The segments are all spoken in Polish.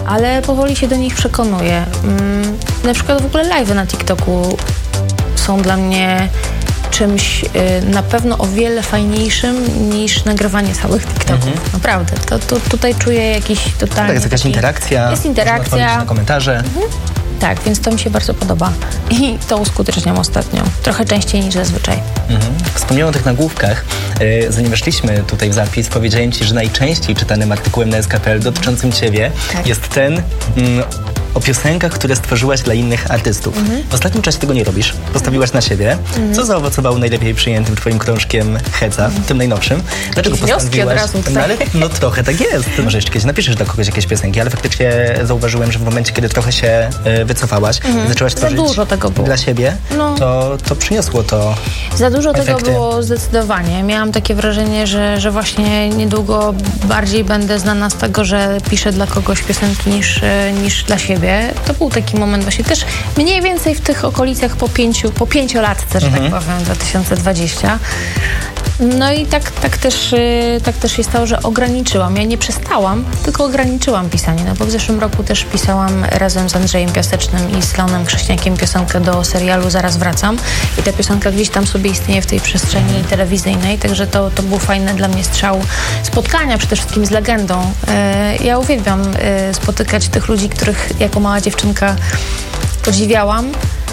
ale powoli się do nich przekonuję. Na przykład w ogóle live'y na TikToku są dla mnie czymś na pewno o wiele fajniejszym niż nagrywanie całych TikToków. Naprawdę. To tutaj czuję jakiś totalnie... Tak, jest jakaś interakcja. Jest interakcja. Na komentarze. Tak, więc to mi się bardzo podoba. I to uskuteczniam ostatnio. Trochę częściej niż zazwyczaj. Wspomniałem o tych nagłówkach. Zanim weszliśmy tutaj w zapis, powiedziałem Ci, że najczęściej czytanym artykułem na SK.pl dotyczącym Ciebie jest ten o piosenkach, które stworzyłaś dla innych artystów. W ostatnim czasie tego nie robisz. Postawiłaś na siebie, co zaowocowało najlepiej przyjętym Twoim krążkiem Heca, tym najnowszym. Dlaczego postanowiłaś? Od razu no, ale no trochę tak jest. Może jeszcze kiedyś napiszesz dla kogoś jakieś piosenki, ale faktycznie zauważyłem, że w momencie, kiedy trochę się wycofałaś i zaczęłaś tworzyć za dużo tego było. Dla siebie, to przyniosło to za dużo efekty. tego było zdecydowanie. Miałam takie wrażenie, że właśnie niedługo bardziej będę znana z tego, że piszę dla kogoś piosenki niż dla siebie. To był taki moment właśnie też mniej więcej w tych okolicach po 5-latce, że tak powiem, 2020. No i tak też się stało, że ograniczyłam. Ja nie przestałam, tylko ograniczyłam pisanie, no bo w zeszłym roku też pisałam razem z Andrzejem Piasecznym i z Leonem Krześniakiem piosenkę do serialu Zaraz wracam i ta piosenka gdzieś tam sobie istnieje w tej przestrzeni telewizyjnej, także to był fajny dla mnie strzał spotkania przede wszystkim z legendą. Ja uwielbiam spotykać tych ludzi, których jako mała dziewczynka podziwiałam.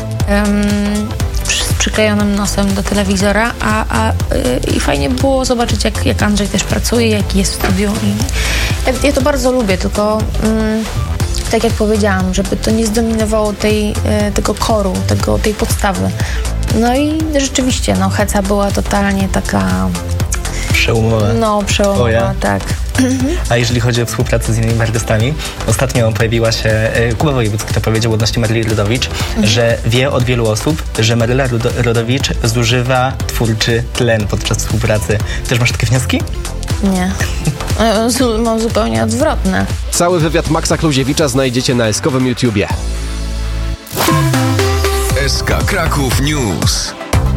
Z przyklejonym nosem do telewizora, i fajnie było zobaczyć, jak Andrzej też pracuje, jaki jest w studiu. I ja to bardzo lubię, tylko tak jak powiedziałam, żeby to nie zdominowało tego koru, tej podstawy. No i rzeczywiście, Heca była totalnie taka... Przełomowa. Przełomowa, tak. A jeżeli chodzi o współpracę z innymi artystami, ostatnio pojawiła się Kuba Wojewódzki, to powiedział odnośnie Maryli Rodowicz, że wie od wielu osób, że Maryla Rodowicz zużywa twórczy tlen podczas współpracy. Też masz takie wnioski? Nie. Mam zupełnie odwrotne. Cały wywiad Maxa Kluziewicza znajdziecie na SK-owym YouTubie. SK Kraków News.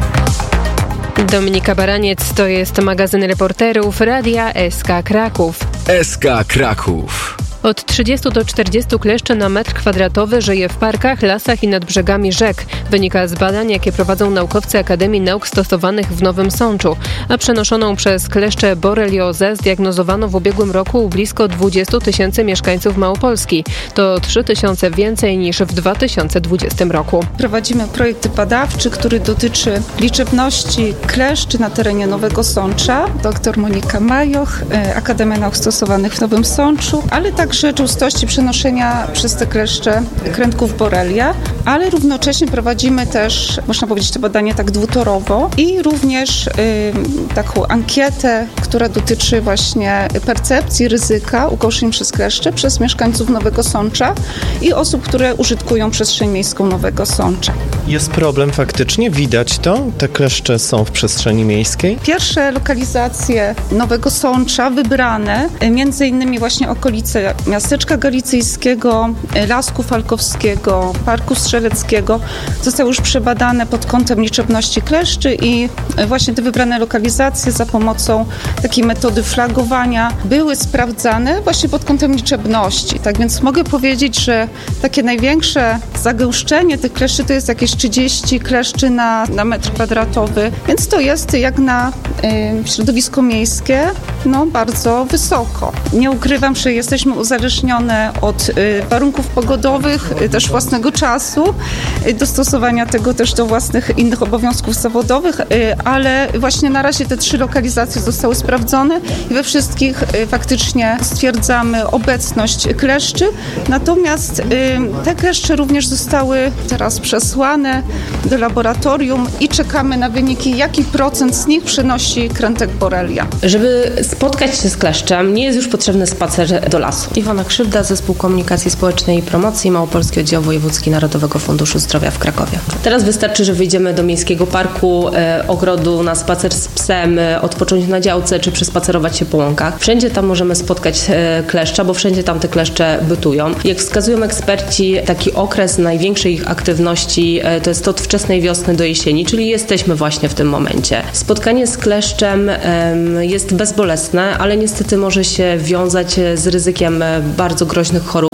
Dominika Baraniec, to jest magazyn reporterów Radia SK Kraków. SK Kraków. Od 30 do 40 kleszczy na metr kwadratowy żyje w parkach, lasach i nad brzegami rzek. Wynika z badań, jakie prowadzą naukowcy Akademii Nauk Stosowanych w Nowym Sączu. A przenoszoną przez kleszcze boreliozę zdiagnozowano w ubiegłym roku u blisko 20 000 mieszkańców Małopolski. To 3 000 więcej niż w 2020 roku. Prowadzimy projekt badawczy, który dotyczy liczebności kleszczy na terenie Nowego Sącza. Dr Monika Majoch, Akademia Nauk Stosowanych w Nowym Sączu, ale także częstości przenoszenia przez te kleszcze krętków borelia, ale równocześnie prowadzimy też, można powiedzieć, to badanie tak dwutorowo i również taką ankietę, która dotyczy właśnie percepcji ryzyka ugorzeń przez kleszcze przez mieszkańców Nowego Sącza i osób, które użytkują przestrzeń miejską Nowego Sącza. Jest problem faktycznie? Widać to? Te kleszcze są w przestrzeni miejskiej? Pierwsze lokalizacje Nowego Sącza wybrane, między innymi właśnie okolice Miasteczka Galicyjskiego, Lasku Falkowskiego, Parku Strzeleckiego, zostały już przebadane pod kątem liczebności kleszczy i właśnie te wybrane lokalizacje za pomocą takiej metody flagowania były sprawdzane właśnie pod kątem liczebności. Tak więc mogę powiedzieć, że takie największe zagęszczenie tych kleszczy to jest jakieś 30 kleszczy na metr kwadratowy, więc to jest jak na środowisko miejskie bardzo wysoko. Nie ukrywam, że jesteśmy uzależnione od warunków pogodowych, też własnego czasu, dostosowania tego też do własnych innych obowiązków zawodowych, ale właśnie na razie te 3 lokalizacje zostały sprawdzone i we wszystkich faktycznie stwierdzamy obecność kleszczy, natomiast te kleszcze również zostały teraz przesłane do laboratorium i czekamy na wyniki, jaki procent z nich przenosi krętek borelia. Żeby spotkać się z kleszczem, nie jest już potrzebny spacer do lasu. Iwona Krzywda, Zespół Komunikacji Społecznej i Promocji, Małopolski Oddział Wojewódzki Narodowego Funduszu Zdrowia w Krakowie. Teraz wystarczy, że wyjdziemy do miejskiego parku, ogrodu na spacer z psem, odpocząć na działce czy przespacerować się po łąkach. Wszędzie tam możemy spotkać kleszcza, bo wszędzie tam te kleszcze bytują. Jak wskazują eksperci, taki okres największej ich aktywności to jest od wczesnej wiosny do jesieni, czyli jesteśmy właśnie w tym momencie. Spotkanie z kleszczem jest bezbolesne, ale niestety może się wiązać z ryzykiem bardzo groźnych chorób.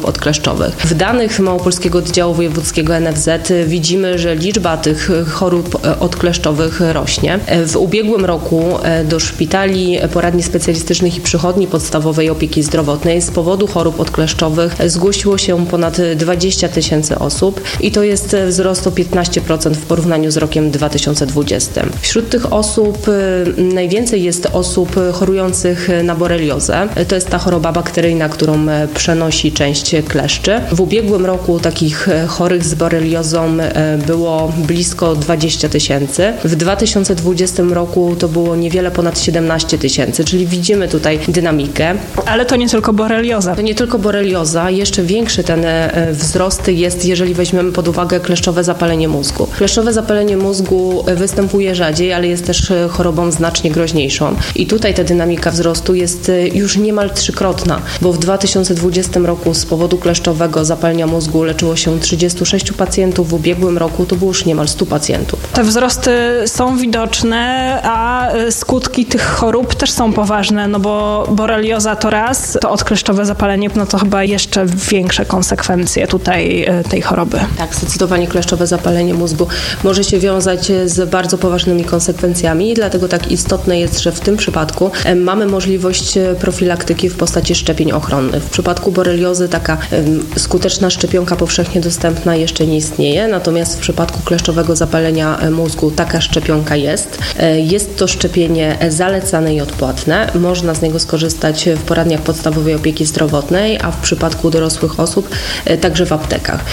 chorób odkleszczowych. W danych Małopolskiego Oddziału Wojewódzkiego NFZ widzimy, że liczba tych chorób odkleszczowych rośnie. W ubiegłym roku do szpitali, poradni specjalistycznych i przychodni podstawowej opieki zdrowotnej z powodu chorób odkleszczowych zgłosiło się ponad 20 000 osób i to jest wzrost o 15% w porównaniu z rokiem 2020. Wśród tych osób najwięcej jest osób chorujących na boreliozę. To jest ta choroba bakteryjna, którą przenosi część kleszczy. W ubiegłym roku takich chorych z boreliozą było blisko 20 000. W 2020 roku to było niewiele ponad 17 000, czyli widzimy tutaj dynamikę. Ale to nie tylko borelioza. To nie tylko borelioza, jeszcze większy ten wzrost jest, jeżeli weźmiemy pod uwagę kleszczowe zapalenie mózgu. Kleszczowe zapalenie mózgu występuje rzadziej, ale jest też chorobą znacznie groźniejszą. I tutaj ta dynamika wzrostu jest już niemal trzykrotna, bo w 2020 roku z powodu kleszczowego zapalenia mózgu leczyło się 36 pacjentów, w ubiegłym roku to było już niemal 100 pacjentów. Te wzrosty są widoczne, a skutki tych chorób też są poważne, no bo borelioza to raz, to odkleszczowe zapalenie, no to chyba jeszcze większe konsekwencje tutaj tej choroby. Tak, zdecydowanie kleszczowe zapalenie mózgu może się wiązać z bardzo poważnymi konsekwencjami, dlatego tak istotne jest, że w tym przypadku mamy możliwość profilaktyki w postaci szczepień ochronnych. W przypadku boreliozy taka skuteczna szczepionka powszechnie dostępna jeszcze nie istnieje, natomiast w przypadku kleszczowego zapalenia mózgu taka szczepionka jest. Jest to szczepienie zalecane i odpłatne. Można z niego skorzystać w poradniach podstawowej opieki zdrowotnej, a w przypadku dorosłych osób także w aptekach.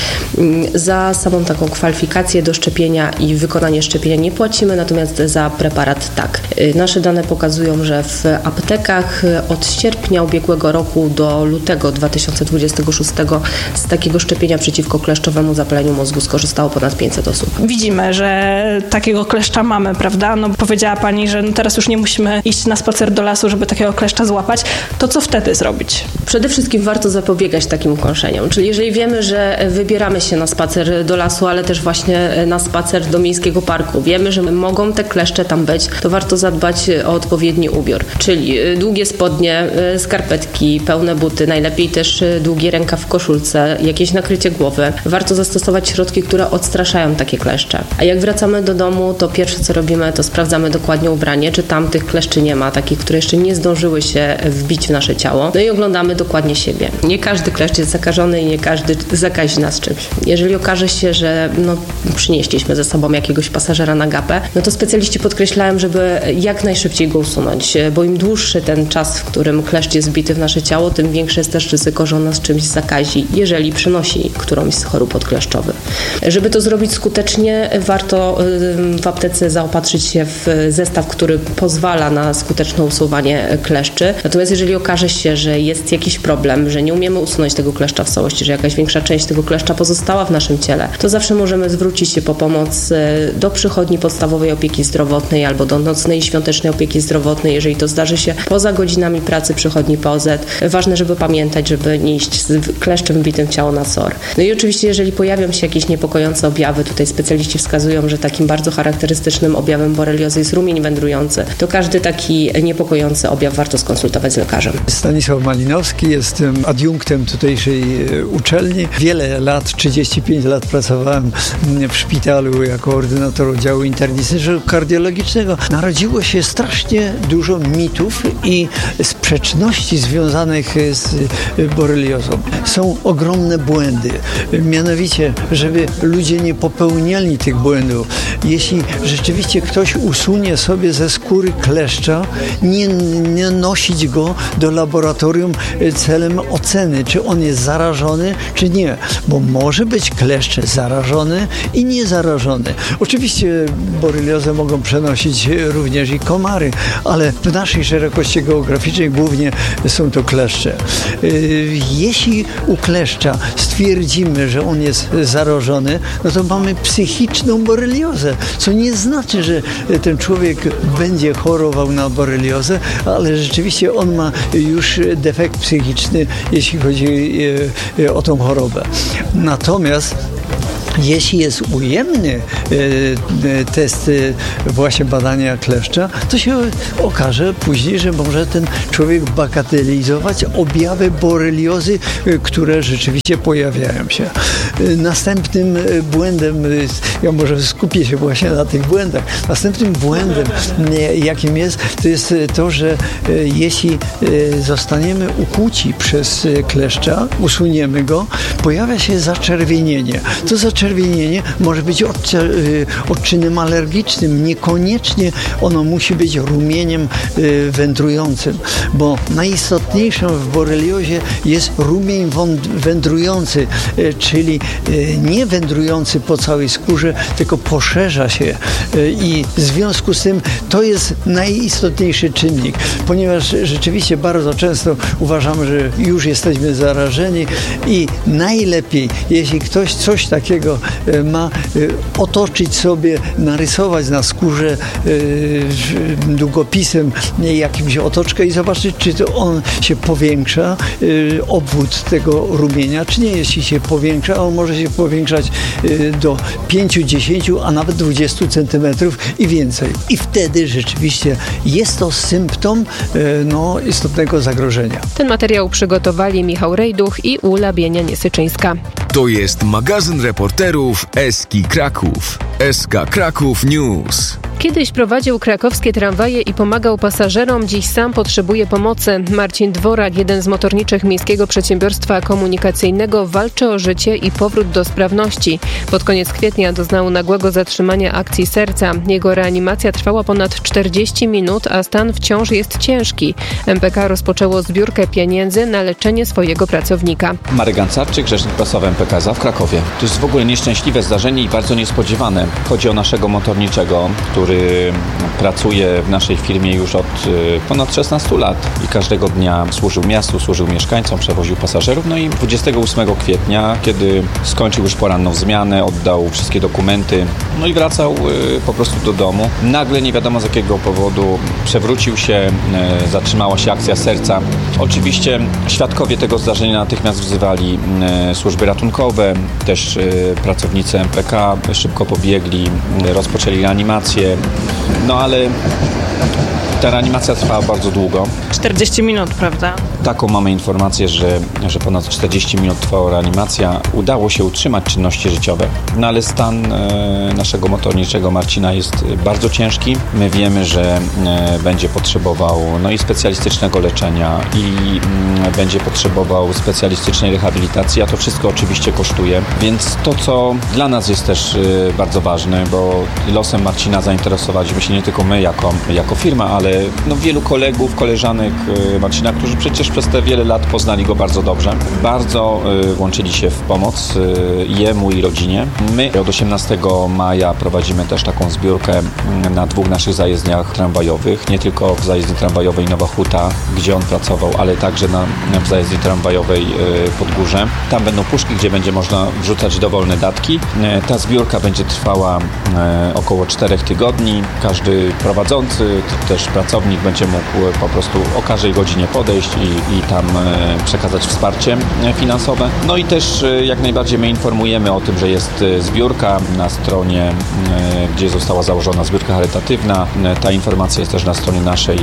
Za samą taką kwalifikację do szczepienia i wykonanie szczepienia nie płacimy, natomiast za preparat tak. Nasze dane pokazują, że w aptekach od sierpnia ubiegłego roku do lutego 2026 z takiego szczepienia przeciwko kleszczowemu zapaleniu mózgu skorzystało ponad 500 osób. Widzimy, że takiego kleszcza mamy, prawda? No powiedziała Pani, że teraz już nie musimy iść na spacer do lasu, żeby takiego kleszcza złapać. To co wtedy zrobić? Przede wszystkim warto zapobiegać takim ukąszeniom. Czyli jeżeli wiemy, że wybieramy się na spacer do lasu, ale też właśnie na spacer do miejskiego parku, wiemy, że mogą te kleszcze tam być, to warto zadbać o odpowiedni ubiór. Czyli długie spodnie, skarpetki, pełne buty, najlepiej też długi rękaw w koszulce, jakieś nakrycie głowy. Warto zastosować środki, które odstraszają takie kleszcze. A jak wracamy do domu, to pierwsze co robimy, to sprawdzamy dokładnie ubranie, czy tam tych kleszczy nie ma, takich, które jeszcze nie zdążyły się wbić w nasze ciało. No i oglądamy dokładnie siebie. Nie każdy kleszcz jest zakażony i nie każdy zakazi nas czymś. Jeżeli okaże się, że przynieśliśmy ze sobą jakiegoś pasażera na gapę, no to specjaliści podkreślają, żeby jak najszybciej go usunąć, bo im dłuższy ten czas, w którym kleszcz jest wbity w nasze ciało, tym większe jest też ryzyko, że on nas czymś zakazi, jeżeli przenosi którąś z chorób odkleszczowych. Żeby to zrobić skutecznie, warto w aptece zaopatrzyć się w zestaw, który pozwala na skuteczne usuwanie kleszczy. Natomiast jeżeli okaże się, że jest jakiś problem, że nie umiemy usunąć tego kleszcza w całości, że jakaś większa część tego kleszcza pozostała w naszym ciele, to zawsze możemy zwrócić się po pomoc do przychodni podstawowej opieki zdrowotnej albo do nocnej i świątecznej opieki zdrowotnej, jeżeli to zdarzy się poza godzinami pracy przychodni POZ. Ważne, żeby pamiętać, żeby nie iść z kleszczem wbitym w ciało na SOR. No i oczywiście, jeżeli pojawią się jakieś niepokojące objawy, tutaj specjaliści wskazują, że takim bardzo charakterystycznym objawem boreliozy jest rumień wędrujący, to każdy taki niepokojący objaw warto skonsultować z lekarzem. Stanisław Malinowski, jestem adiunktem tutejszej uczelni. Wiele lat, 35 lat pracowałem w szpitalu jako ordynator oddziału internistycznego kardiologicznego. Narodziło się strasznie dużo mitów i sprzeczności związanych z boreliozą. Są ogromne błędy. Mianowicie, żeby ludzie nie popełniali tych błędów. Jeśli rzeczywiście ktoś usunie sobie ze skóry kleszcza, nie nosić go do laboratorium celem oceny, czy on jest zarażony, czy nie. Bo może być kleszcz zarażony i niezarażony. Oczywiście boreliozę mogą przenosić również i komary, ale w naszej szerokości geograficznej głównie są to kleszcze. Jeśli u kleszcza stwierdzimy, że on jest zarażony, no to mamy psychiczną boreliozę, co nie znaczy, że ten człowiek będzie chorował na boreliozę, ale rzeczywiście on ma już defekt psychiczny, jeśli chodzi o tą chorobę. Natomiast Jeśli jest ujemny test właśnie badania kleszcza, to się okaże później, że może ten człowiek bagatelizować objawy boreliozy, które rzeczywiście pojawiają się. Następnym błędem, ja może skupię się właśnie na tych błędach, następnym błędem, jakim jest, to jest to, że jeśli zostaniemy ukłuci przez kleszcza, usuniemy go, pojawia się zaczerwienienie. To zaczerwienienie może być odczynem alergicznym. Niekoniecznie ono musi być rumieniem wędrującym, bo najistotniejszym w boreliozie jest rumień wędrujący, czyli nie wędrujący po całej skórze, tylko poszerza się i w związku z tym to jest najistotniejszy czynnik, ponieważ rzeczywiście bardzo często uważamy, że już jesteśmy zarażeni i najlepiej, jeśli ktoś coś takiego ma, otoczyć sobie, narysować na skórze długopisem jakimś otoczkę i zobaczyć, czy to on się powiększa, obwód tego rumienia, czy nie. Jeśli się powiększa, on może się powiększać do 5, 10, a nawet 20 centymetrów i więcej. I wtedy rzeczywiście jest to symptom istotnego zagrożenia. Ten materiał przygotowali Michał Rejduch i Ula Bienia-Niesyczyńska. To jest magazyn reporterów SK Kraków. SK Kraków News. Kiedyś prowadził krakowskie tramwaje i pomagał pasażerom, dziś sam potrzebuje pomocy. Marcin Dworak, jeden z motorniczych Miejskiego Przedsiębiorstwa Komunikacyjnego, walczy o życie i powrót do sprawności. Pod koniec kwietnia doznał nagłego zatrzymania akcji serca. Jego reanimacja trwała ponad 40 minut, a stan wciąż jest ciężki. MPK rozpoczęło zbiórkę pieniędzy na leczenie swojego pracownika. Marek Gancarczyk, rzecznik prasowy MPK w Krakowie. To jest w ogóle nieszczęśliwe zdarzenie i bardzo niespodziewane. Chodzi o naszego motorniczego, który pracuje w naszej firmie już od ponad 16 lat i każdego dnia służył miastu, służył mieszkańcom, przewoził pasażerów. No i 28 kwietnia, kiedy skończył już poranną zmianę, oddał wszystkie dokumenty, no i wracał po prostu do domu. Nagle, nie wiadomo z jakiego powodu, przewrócił się, zatrzymała się akcja serca. Oczywiście świadkowie tego zdarzenia natychmiast wzywali służby ratunkowe, też pracownicy MPK szybko pobiegli, rozpoczęli reanimację. No ale ta reanimacja trwała bardzo długo. 40 minut, prawda? Taką mamy informację, że ponad 40 minut trwała reanimacja. Udało się utrzymać czynności życiowe. No ale stan naszego motorniczego Marcina jest bardzo ciężki. My wiemy, że będzie potrzebował i specjalistycznego leczenia i będzie potrzebował specjalistycznej rehabilitacji, a to wszystko oczywiście kosztuje. Więc to, co dla nas jest też bardzo ważne, bo losem Marcina zainteresowaliśmy się nie tylko my jako firma, ale wielu kolegów, koleżanek Marcina, którzy przecież przez te wiele lat poznali go bardzo dobrze. Bardzo włączyli się w pomoc jemu i rodzinie. My od 18 maja prowadzimy też taką zbiórkę na 2 naszych zajezdniach tramwajowych. Nie tylko w zajezdni tramwajowej Nowa Huta, gdzie on pracował, ale także w zajezdni tramwajowej Podgórze. Tam będą puszki, gdzie będzie można wrzucać dowolne datki. Ta zbiórka będzie trwała około 4 tygodni. Każdy prowadzący, też pracownik będzie mógł po prostu o każdej godzinie podejść i tam przekazać wsparcie finansowe. No i też jak najbardziej my informujemy o tym, że jest zbiórka na stronie, gdzie została założona zbiórka charytatywna. Ta informacja jest też na stronie naszej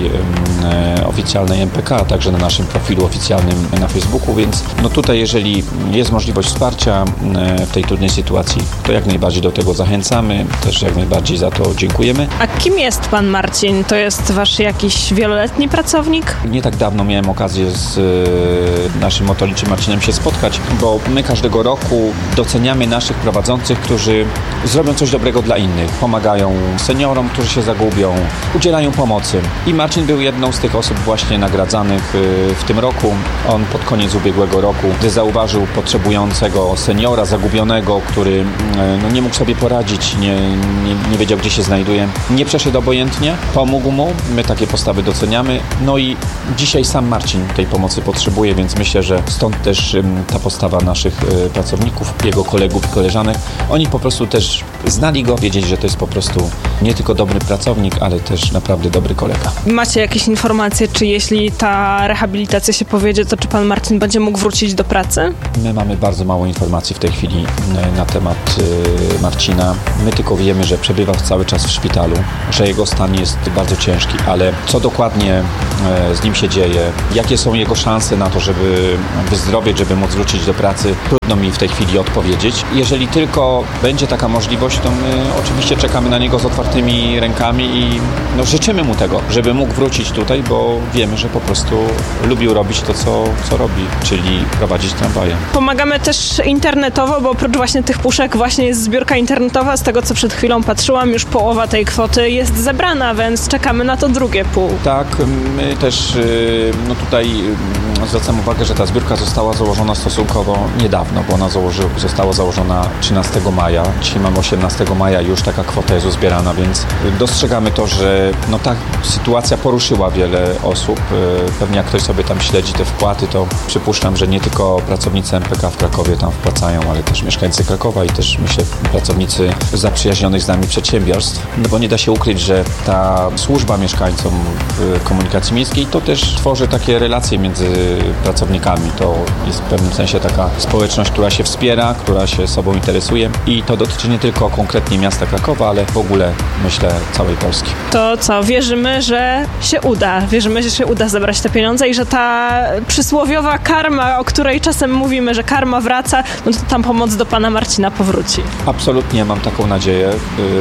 oficjalnej MPK, a także na naszym profilu oficjalnym na Facebooku, więc tutaj jeżeli jest możliwość wsparcia w tej trudnej sytuacji, to jak najbardziej do tego zachęcamy, też jak najbardziej za to dziękujemy. A kim jest pan Marcin? To jest wasz jakiś wieloletni pracownik? Nie tak dawno miałem okazję z naszym motorniczym Marcinem się spotkać, bo my każdego roku doceniamy naszych prowadzących, którzy zrobią coś dobrego dla innych. Pomagają seniorom, którzy się zagubią, udzielają pomocy. I Marcin był jedną z tych osób właśnie nagradzanych w tym roku. On pod koniec ubiegłego roku, gdy zauważył potrzebującego seniora, zagubionego, który nie mógł sobie poradzić, nie wiedział, gdzie się znajduje, nie przeszedł obojętnie, pomógł mu. My takie postawy doceniamy. No i dzisiaj sam Marcin tej pomocy potrzebuje, więc myślę, że stąd też ta postawa naszych pracowników, jego kolegów i koleżanek. Oni po prostu też znali go, wiedzieli, że to jest po prostu nie tylko dobry pracownik, ale też naprawdę dobry kolega. Macie jakieś informacje, czy jeśli ta rehabilitacja się powiedzie, to czy pan Marcin będzie mógł wrócić do pracy? My mamy bardzo mało informacji w tej chwili na temat Marcina. My tylko wiemy, że przebywa cały czas w szpitalu, że jego stan jest bardzo ciężki, ale co dokładnie z nim się dzieje, jakie są jego szanse na to, żeby wyzdrowieć, żeby móc wrócić do pracy, trudno mi w tej chwili odpowiedzieć. Jeżeli tylko będzie taka możliwość, to my oczywiście czekamy na niego z otwartymi rękami i życzymy mu tego, żeby mógł wrócić tutaj, bo wiemy, że po prostu lubił robić to, co robi, czyli prowadzić tramwaje. Pomagamy też internetowo, bo oprócz właśnie tych puszek właśnie jest zbiórka internetowa. Z tego, co przed chwilą patrzyłam, już połowa tej kwoty jest zebrana, więc czekamy na to drugie pół. Tak, my też tutaj zwracam uwagę, że ta zbiórka została założona stosunkowo niedawno, bo ona została założona 13 maja. Dzisiaj mamy 18 maja, już taka kwota jest uzbierana, więc dostrzegamy to, że ta sytuacja poruszyła wiele osób. Pewnie jak ktoś sobie tam śledzi te wpłaty, to przypuszczam, że nie tylko pracownicy MPK w Krakowie tam wpłacają, ale też mieszkańcy Krakowa i też myślę pracownicy zaprzyjaźnionych z nami przedsiębiorstw. Bo nie da się ukryć, że ta służba mieszkańcom komunikacji miejskiej to też tworzy takie relacje między pracownikami. To jest w pewnym sensie taka społeczność, która się wspiera, która się sobą interesuje i to dotyczy nie tylko konkretnie miasta Krakowa, ale w ogóle myślę całej Polski. To co? Wierzymy, że się uda. Wierzymy, że się uda zebrać te pieniądze i że ta przysłowiowa karma, o której czasem mówimy, że karma wraca, to tam pomoc do pana Marcina powróci. Absolutnie mam taką nadzieję.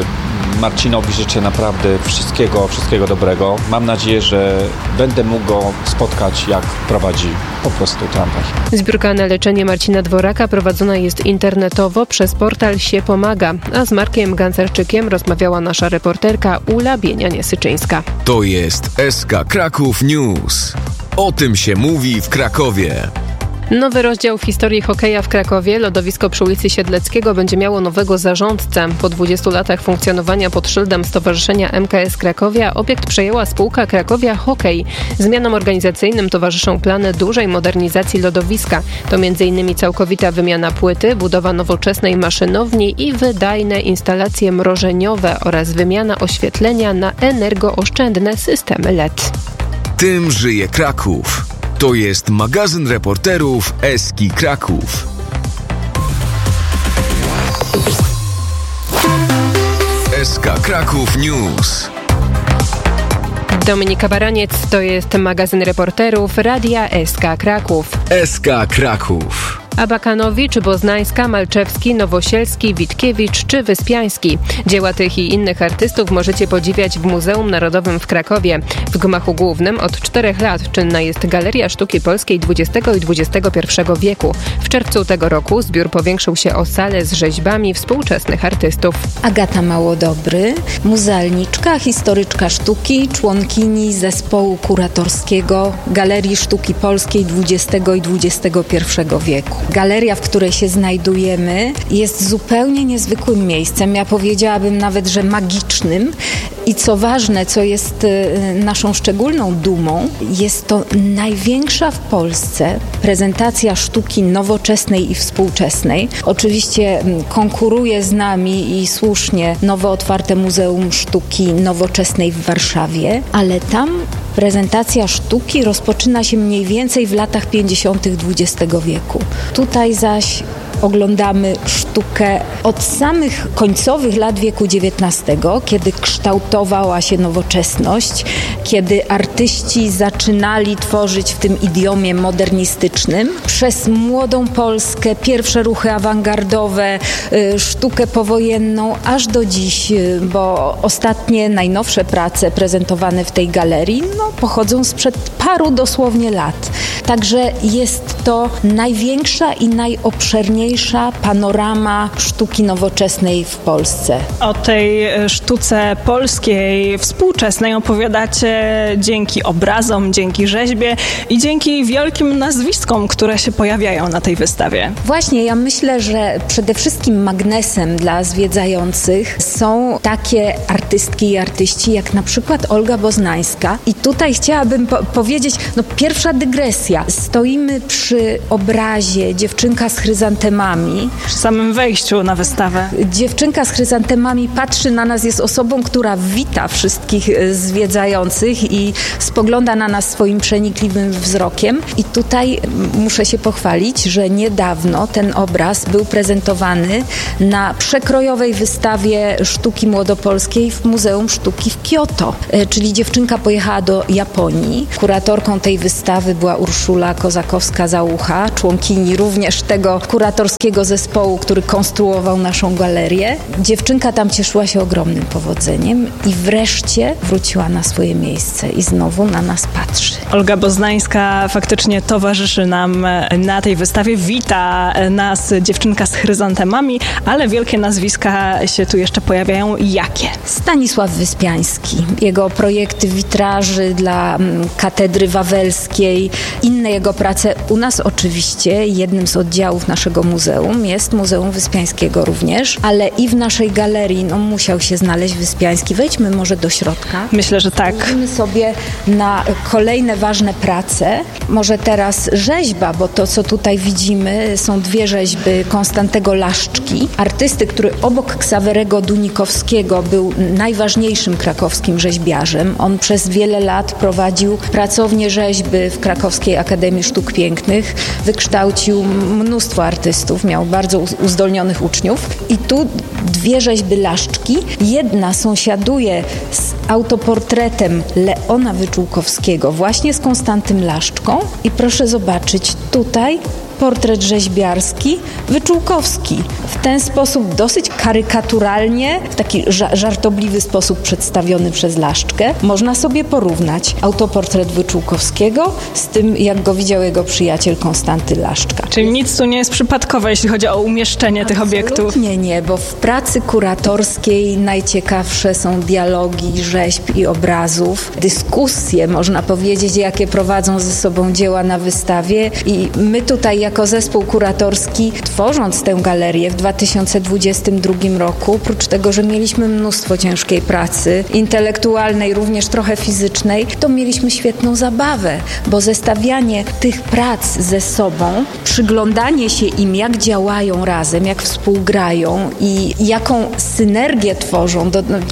Marcinowi życzę naprawdę wszystkiego dobrego. Mam nadzieję, że będę mógł go spotkać, jak prowadzi po prostu tramwaj. Zbiórka na leczenie Marcina Dworaka prowadzona jest internetowo przez portal Się Pomaga, a z Markiem Gancerczykiem rozmawiała nasza reporterka Ula Bienianie-Syczyńska. To jest SK Kraków News. O tym się mówi w Krakowie. Nowy rozdział w historii hokeja w Krakowie. Lodowisko przy ulicy Siedleckiego będzie miało nowego zarządcę. Po 20 latach funkcjonowania pod szyldem Stowarzyszenia MKS Krakowia obiekt przejęła spółka Krakowia Hokej. Zmianom organizacyjnym towarzyszą plany dużej modernizacji lodowiska. To m.in. całkowita wymiana płyty, budowa nowoczesnej maszynowni i wydajne instalacje mrożeniowe oraz wymiana oświetlenia na energooszczędne systemy LED. Tym żyje Kraków. To jest magazyn reporterów SK Kraków. SK Kraków News. Dominika Baraniec, to jest magazyn reporterów Radia SK Kraków. SK Kraków. Abakanowicz, Boznańska, Malczewski, Nowosielski, Witkiewicz czy Wyspiański. Dzieła tych i innych artystów możecie podziwiać w Muzeum Narodowym w Krakowie. W gmachu głównym od 4 lat czynna jest Galeria Sztuki Polskiej XX i XXI wieku. W czerwcu tego roku zbiór powiększył się o salę z rzeźbami współczesnych artystów. Agata Małodobry, muzealniczka, historyczka sztuki, członkini zespołu kuratorskiego Galerii Sztuki Polskiej XX i XXI wieku. Galeria, w której się znajdujemy, jest zupełnie niezwykłym miejscem. Ja powiedziałabym nawet, że magicznym. I co ważne, co jest naszą szczególną dumą, jest to największa w Polsce prezentacja sztuki nowoczesnej i współczesnej. Oczywiście konkuruje z nami i słusznie nowo otwarte Muzeum Sztuki Nowoczesnej w Warszawie, ale tam prezentacja sztuki rozpoczyna się mniej więcej w latach 50. XX wieku. Tutaj zaś oglądamy sztukę od samych końcowych lat wieku XIX, kiedy kształtowała się nowoczesność, kiedy artyści zaczynali tworzyć w tym idiomie modernistycznym. Przez młodą Polskę, pierwsze ruchy awangardowe, sztukę powojenną, aż do dziś, bo ostatnie, najnowsze prace prezentowane w tej galerii pochodzą sprzed paru dosłownie lat. Także jest to największa i najobszerniejsza panorama sztuki nowoczesnej w Polsce. O tej sztuce polskiej, współczesnej opowiadacie dzięki obrazom, dzięki rzeźbie i dzięki wielkim nazwiskom, które się pojawiają na tej wystawie. Właśnie, ja myślę, że przede wszystkim magnesem dla zwiedzających są takie artystki i artyści jak na przykład Olga Boznańska. I tutaj chciałabym powiedzieć powiedzieć, pierwsza dygresja. Stoimy przy obrazie Dziewczynka z chryzantemami. Przy samym wejściu na wystawę. Dziewczynka z chryzantemami patrzy na nas, jest osobą, która wita wszystkich zwiedzających i spogląda na nas swoim przenikliwym wzrokiem. I tutaj muszę się pochwalić, że niedawno ten obraz był prezentowany na przekrojowej wystawie sztuki młodopolskiej w Muzeum Sztuki w Kioto. Czyli dziewczynka pojechała do Japonii. Kuratorką tej wystawy była Urszula Kozakowska-Załucha, członkini również tego kuratorskiego zespołu, który konstruował naszą galerię. Dziewczynka tam cieszyła się ogromnym powodzeniem i wreszcie wróciła na swoje miejsce i znowu na nas patrzy. Olga Boznańska faktycznie towarzyszy nam na tej wystawie. Wita nas Dziewczynka z chryzantemami, ale wielkie nazwiska się tu jeszcze pojawiają. Jakie? Stanisław Wyspiański. Jego projekty witraży dla Katedry Wawelskiej, inne jego prace. U nas oczywiście jednym z oddziałów naszego muzeum jest Muzeum Wyspiańskiego również, ale i w naszej galerii musiał się znaleźć Wyspiański. Wejdźmy może do środka. Myślę, że tak. Spojrzymy sobie na kolejne ważne prace. Może teraz rzeźba, bo to, co tutaj widzimy, są dwie rzeźby Konstantego Laszczki, artysty, który obok Ksawerego Dunikowskiego był najważniejszym krakowskim rzeźbiarzem. On przez wiele lat prowadził pracownię rzeźby w Krakowskiej Akademii Sztuk Pięknych. Wykształcił mnóstwo artystów, miał bardzo uzdolnionych uczniów. I tu dwie rzeźby Laszczki. Jedna sąsiaduje z autoportretem Leona Wyczółkowskiego, właśnie z Konstantym Laszczką. I proszę zobaczyć, tutaj portret rzeźbiarski Wyczółkowski. W ten sposób dosyć karykaturalnie, w taki żartobliwy sposób przedstawiony przez Laszczkę. Można sobie porównać autoportret Wyczółkowskiego z tym, jak go widział jego przyjaciel Konstanty Laszczka. Czyli nic tu nie jest przypadkowe, jeśli chodzi o umieszczenie tych obiektów. Absolutnie nie, bo w pracy kuratorskiej najciekawsze są dialogi rzeźb i obrazów, dyskusje, można powiedzieć, jakie prowadzą ze sobą dzieła na wystawie i my tutaj jako zespół kuratorski, tworząc tę galerię w 2022 roku, oprócz tego, że mieliśmy mnóstwo ciężkiej pracy, intelektualnej, również trochę fizycznej, to mieliśmy świetną zabawę, bo zestawianie tych prac ze sobą, przyglądanie się im, jak działają razem, jak współgrają i jaką synergię tworzą,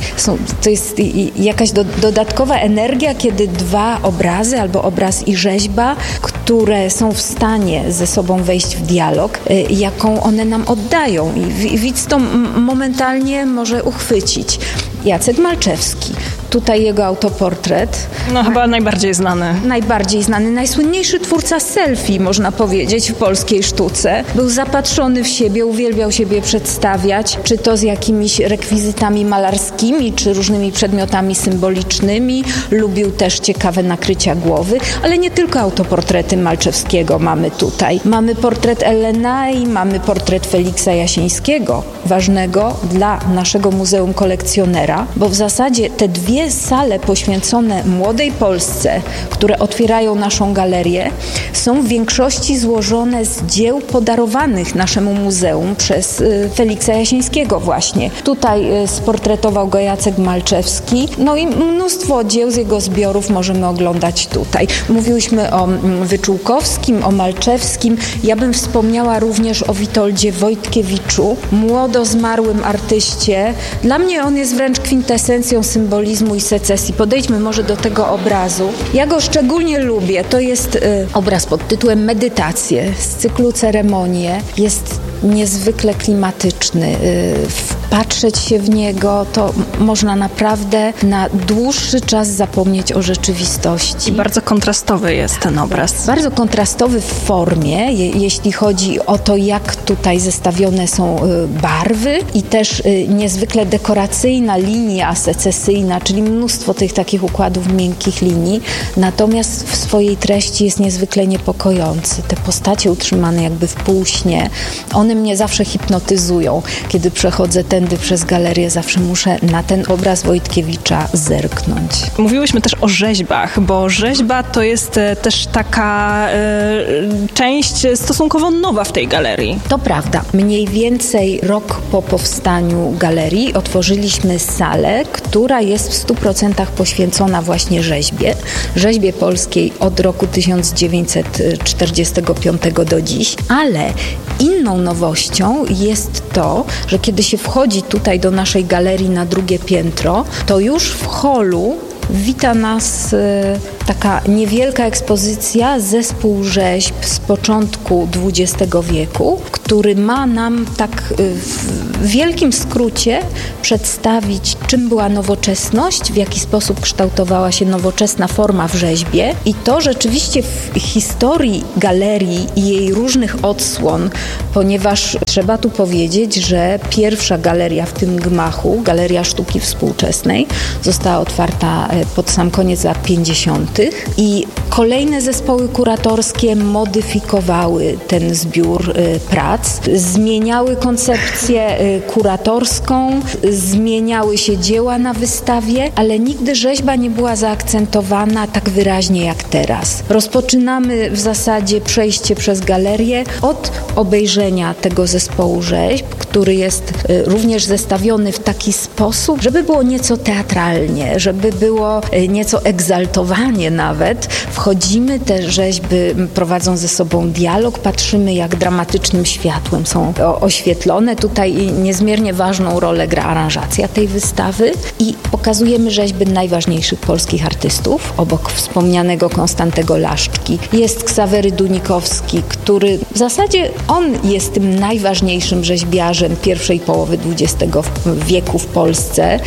to jest jakaś dodatkowa energia, kiedy dwa obrazy albo obraz i rzeźba, które są w stanie ze sobą wejść w dialog, jaką one nam oddają i widz to momentalnie może uchwycić. Jacek Malczewski. Tutaj jego autoportret. Chyba najbardziej znany. Najbardziej znany, najsłynniejszy twórca selfie, można powiedzieć, w polskiej sztuce. Był zapatrzony w siebie, uwielbiał siebie przedstawiać, czy to z jakimiś rekwizytami malarskimi, czy różnymi przedmiotami symbolicznymi. Lubił też ciekawe nakrycia głowy, ale nie tylko autoportrety Malczewskiego mamy tutaj. Mamy portret Ellenay, mamy portret Feliksa Jasińskiego, ważnego dla naszego Muzeum Kolekcjonera, bo w zasadzie te dwie sale poświęcone młodej Polsce, które otwierają naszą galerię, są w większości złożone z dzieł podarowanych naszemu muzeum przez Feliksa Jasińskiego właśnie. Tutaj sportretował go Jacek Malczewski, i mnóstwo dzieł z jego zbiorów możemy oglądać tutaj. Mówiłyśmy o Wyczółkowskim, o Malczewskim. Ja bym wspomniała również o Witoldzie Wojtkiewiczu, młodo zmarłym artyście. Dla mnie on jest wręcz kwintesencją symbolizmu i secesji. Podejdźmy może do tego obrazu. Ja go szczególnie lubię. To jest obraz pod tytułem Medytacje z cyklu Ceremonie. Jest niezwykle klimatyczny. Wpatrzeć się w niego, to można naprawdę na dłuższy czas zapomnieć o rzeczywistości. I bardzo kontrastowy jest ten obraz. Bardzo kontrastowy w formie, jeśli chodzi o to, jak tutaj zestawione są barwy i też niezwykle dekoracyjna linia secesyjna, czyli mnóstwo tych takich układów miękkich linii, natomiast w swojej treści jest niezwykle niepokojący. Te postacie utrzymane jakby w półśnie, one mnie zawsze hipnotyzują, kiedy przechodzę tędy przez galerię zawsze muszę na ten obraz Wojtkiewicza zerknąć. Mówiłyśmy też o rzeźbach, bo rzeźba to jest też taka część stosunkowo nowa w tej galerii. To prawda. Mniej więcej rok po powstaniu galerii otworzyliśmy salę, która jest w 100% poświęcona właśnie rzeźbie polskiej od roku 1945 do dziś, ale inną nowością jest to, że kiedy się wchodzi tutaj do naszej galerii na drugie piętro, to już w holu wita nas taka niewielka ekspozycja, zespół rzeźb z początku XX wieku, który ma nam tak w wielkim skrócie przedstawić, czym była nowoczesność, w jaki sposób kształtowała się nowoczesna forma w rzeźbie i to rzeczywiście w historii galerii i jej różnych odsłon, ponieważ trzeba tu powiedzieć, że pierwsza galeria w tym gmachu, Galeria Sztuki Współczesnej, została otwarta pod sam koniec lat 50. i kolejne zespoły kuratorskie modyfikowały ten zbiór prac, zmieniały koncepcję kuratorską, zmieniały się dzieła na wystawie, ale nigdy rzeźba nie była zaakcentowana tak wyraźnie jak teraz. Rozpoczynamy w zasadzie przejście przez galerię od obejrzenia tego zespołu rzeźb, który jest również zestawiony w taki sposób, żeby było nieco teatralnie, żeby było nieco egzaltowanie nawet. Wchodzimy, te rzeźby prowadzą ze sobą dialog, patrzymy jak dramatycznym światłem są oświetlone. Tutaj niezmiernie ważną rolę gra aranżacja tej wystawy i pokazujemy rzeźby najważniejszych polskich artystów. Obok wspomnianego Konstantego Laszczki jest Ksawery Dunikowski, który w zasadzie on jest tym najważniejszym rzeźbiarzem pierwszej połowy XX wieku w Polsce.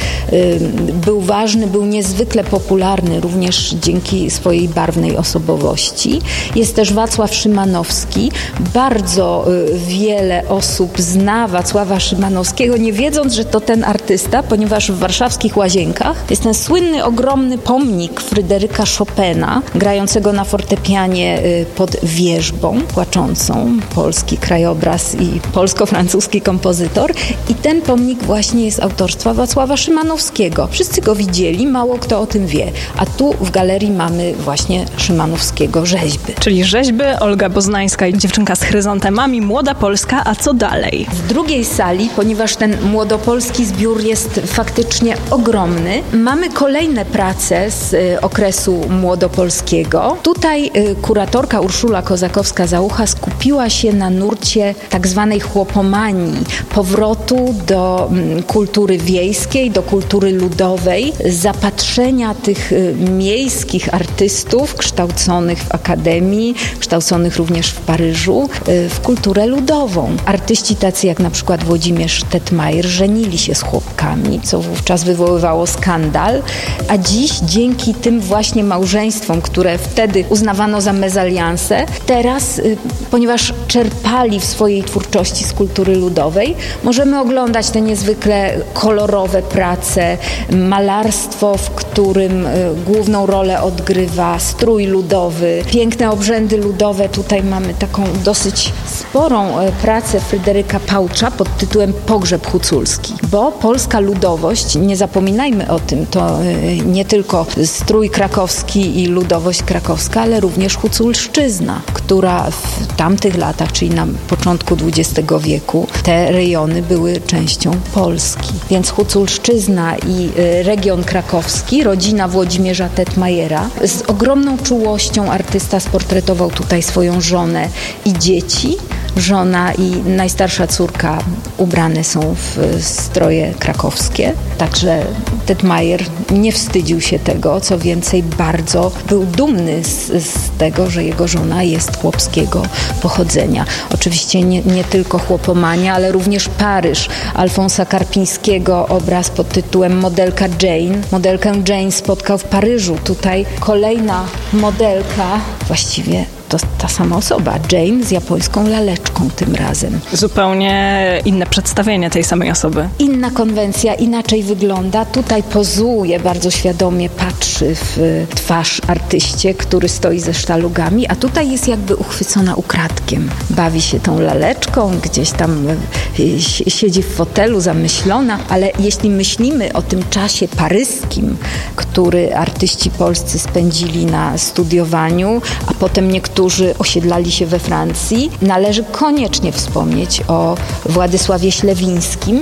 Był ważny, był niezwykle popularny również dzięki swojej barwnej osobowości. Jest też Wacław Szymanowski. Bardzo wiele osób zna Wacława Szymanowskiego, nie wiedząc, że to ten artysta, ponieważ w warszawskich Łazienkach jest ten słynny, ogromny pomnik Fryderyka Chopina, grającego na fortepianie pod wierzbą płaczącą, polski krajobraz i polsko-francuski kompozytor. I ten pomnik właśnie jest autorstwa Wacława Szymanowskiego. Wszyscy go widzieli, mało kto o tym wie. A tu w galerii mamy właśnie Szymanowskiego rzeźby. Czyli rzeźby, Olga Boznańska i dziewczynka z chryzantemami, Młoda Polska, a co dalej? W drugiej sali, ponieważ ten młodopolski zbiór jest faktycznie ogromny, mamy kolejne prace z okresu młodopolskiego. Tutaj kuratorka Urszula Kozakowska-Załucha skupiła się na nurcie tak zwanej chłopomanii, powrotu do kultury wiejskiej, do kultury ludowej, zapatrzenia tych miejskich artystów kształconych w Akademii, kształconych również w Paryżu, w kulturę ludową. Artyści tacy jak na przykład Włodzimierz Tetmajer żenili się z chłopkami, co wówczas wywoływało skandal, a dziś dzięki tym właśnie małżeństwom, które wtedy uznawano za mezalianse, teraz, ponieważ czerpali w swojej twórczości z kultury ludowej, możemy oglądać te niezwykle kolorowe prace, malarstwo, w którym główną rolę odgrywa strój ludowy, piękne obrzędy ludowe. Tutaj mamy taką dosyć sporą pracę Fryderyka Pałcza pod tytułem Pogrzeb huculski, bo polska ludowość, nie zapominajmy o tym, to nie tylko strój krakowski i ludowość krakowska, ale również huculszczyzna, która w tamtych latach, czyli na początku XX wieku, te rejony były częścią Polski. Więc huculszczyzna i region krakowski, rodzina Włodzimierza Tetmajera, z ogromną czułością artysta sportretował tutaj swoją żonę i dzieci. Żona i najstarsza córka ubrane są w stroje krakowskie, także Tetmajer nie wstydził się tego, co więcej bardzo był dumny z tego, że jego żona jest chłopskiego pochodzenia. Oczywiście nie tylko chłopomania, ale również Paryż Alfonsa Karpińskiego, obraz pod tytułem Modelka Jane. Modelkę Jane spotkał w Paryżu. Tutaj kolejna modelka, właściwie to ta sama osoba, Jane z japońską laleczką tym razem. Zupełnie inne przedstawienie tej samej osoby. Inna konwencja, inaczej wygląda. Tutaj pozuje, bardzo świadomie patrzy w twarz artyście, który stoi ze sztalugami, a tutaj jest jakby uchwycona ukradkiem. Bawi się tą laleczką, gdzieś tam siedzi w fotelu zamyślona, ale jeśli myślimy o tym czasie paryskim, który artyści polscy spędzili na studiowaniu, a potem niektórzy osiedlali się we Francji, należy koniecznie wspomnieć o Władysławie Ślewińskim,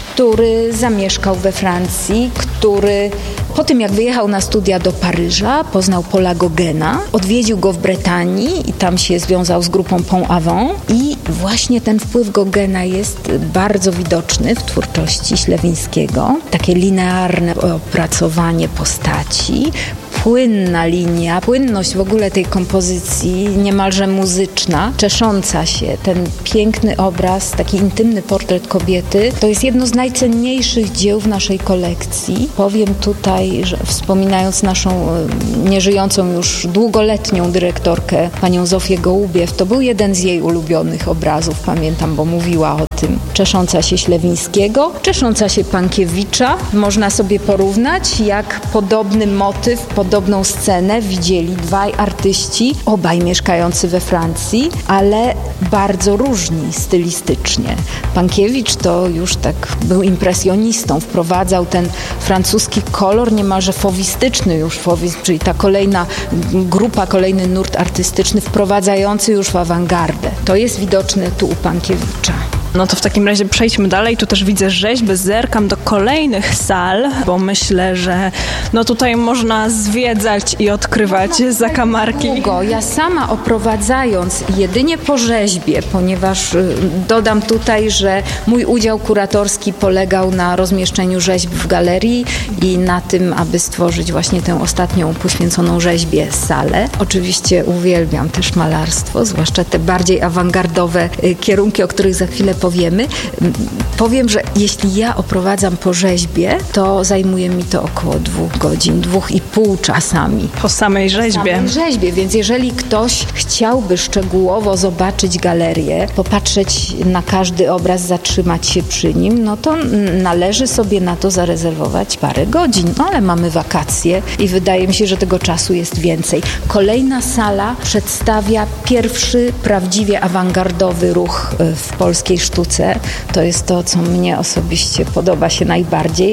który zamieszkał we Francji, który po tym jak wyjechał na studia do Paryża, poznał Paula Gauguina, odwiedził go w Bretanii i tam się związał z grupą Pont Avant i właśnie ten wpływ Gauguina jest bardzo widoczny w twórczości Ślewińskiego. Takie linearne opracowanie postaci, płynna linia, płynność w ogóle tej kompozycji, niemalże muzyczna, czesząca się, ten piękny obraz, taki intymny portret kobiety, to jest jedno z najcenniejszych dzieł w naszej kolekcji. Powiem tutaj, że wspominając naszą nieżyjącą już długoletnią dyrektorkę, panią Zofię Gołubiew, to był jeden z jej ulubionych obrazów, pamiętam, bo mówiła o tym. Czesząca się Ślewińskiego, czesząca się Pankiewicza. Można sobie porównać, jak podobny motyw, podobną scenę widzieli dwaj artyści, obaj mieszkający we Francji, ale bardzo różni stylistycznie. Pankiewicz to już tak był impresjonistą, wprowadzał ten francuski kolor niemalże fowistyczny już, czyli ta kolejna grupa, kolejny nurt artystyczny wprowadzający już w awangardę. To jest widoczne tu u Pankiewicza. No to w takim razie przejdźmy dalej. Tu też widzę rzeźby, zerkam do kolejnych sal, bo myślę, że no tutaj można zwiedzać i odkrywać zakamarki. Ja sama oprowadzając jedynie po rzeźbie, ponieważ dodam tutaj, że mój udział kuratorski polegał na rozmieszczeniu rzeźb w galerii i na tym, aby stworzyć właśnie tę ostatnią poświęconą rzeźbie salę. Oczywiście uwielbiam też malarstwo, zwłaszcza te bardziej awangardowe kierunki, o których za chwilę powiemy. Powiem, że jeśli ja oprowadzam po rzeźbie, to zajmuje mi to około 2 godzin, 2,5 czasami. Po samej rzeźbie. Więc jeżeli ktoś chciałby szczegółowo zobaczyć galerię, popatrzeć na każdy obraz, zatrzymać się przy nim, no to należy sobie na to zarezerwować parę godzin. No ale mamy wakacje i wydaje mi się, że tego czasu jest więcej. Kolejna sala przedstawia pierwszy prawdziwie awangardowy ruch w polskiej sztuce. To jest to, co mnie osobiście podoba się najbardziej.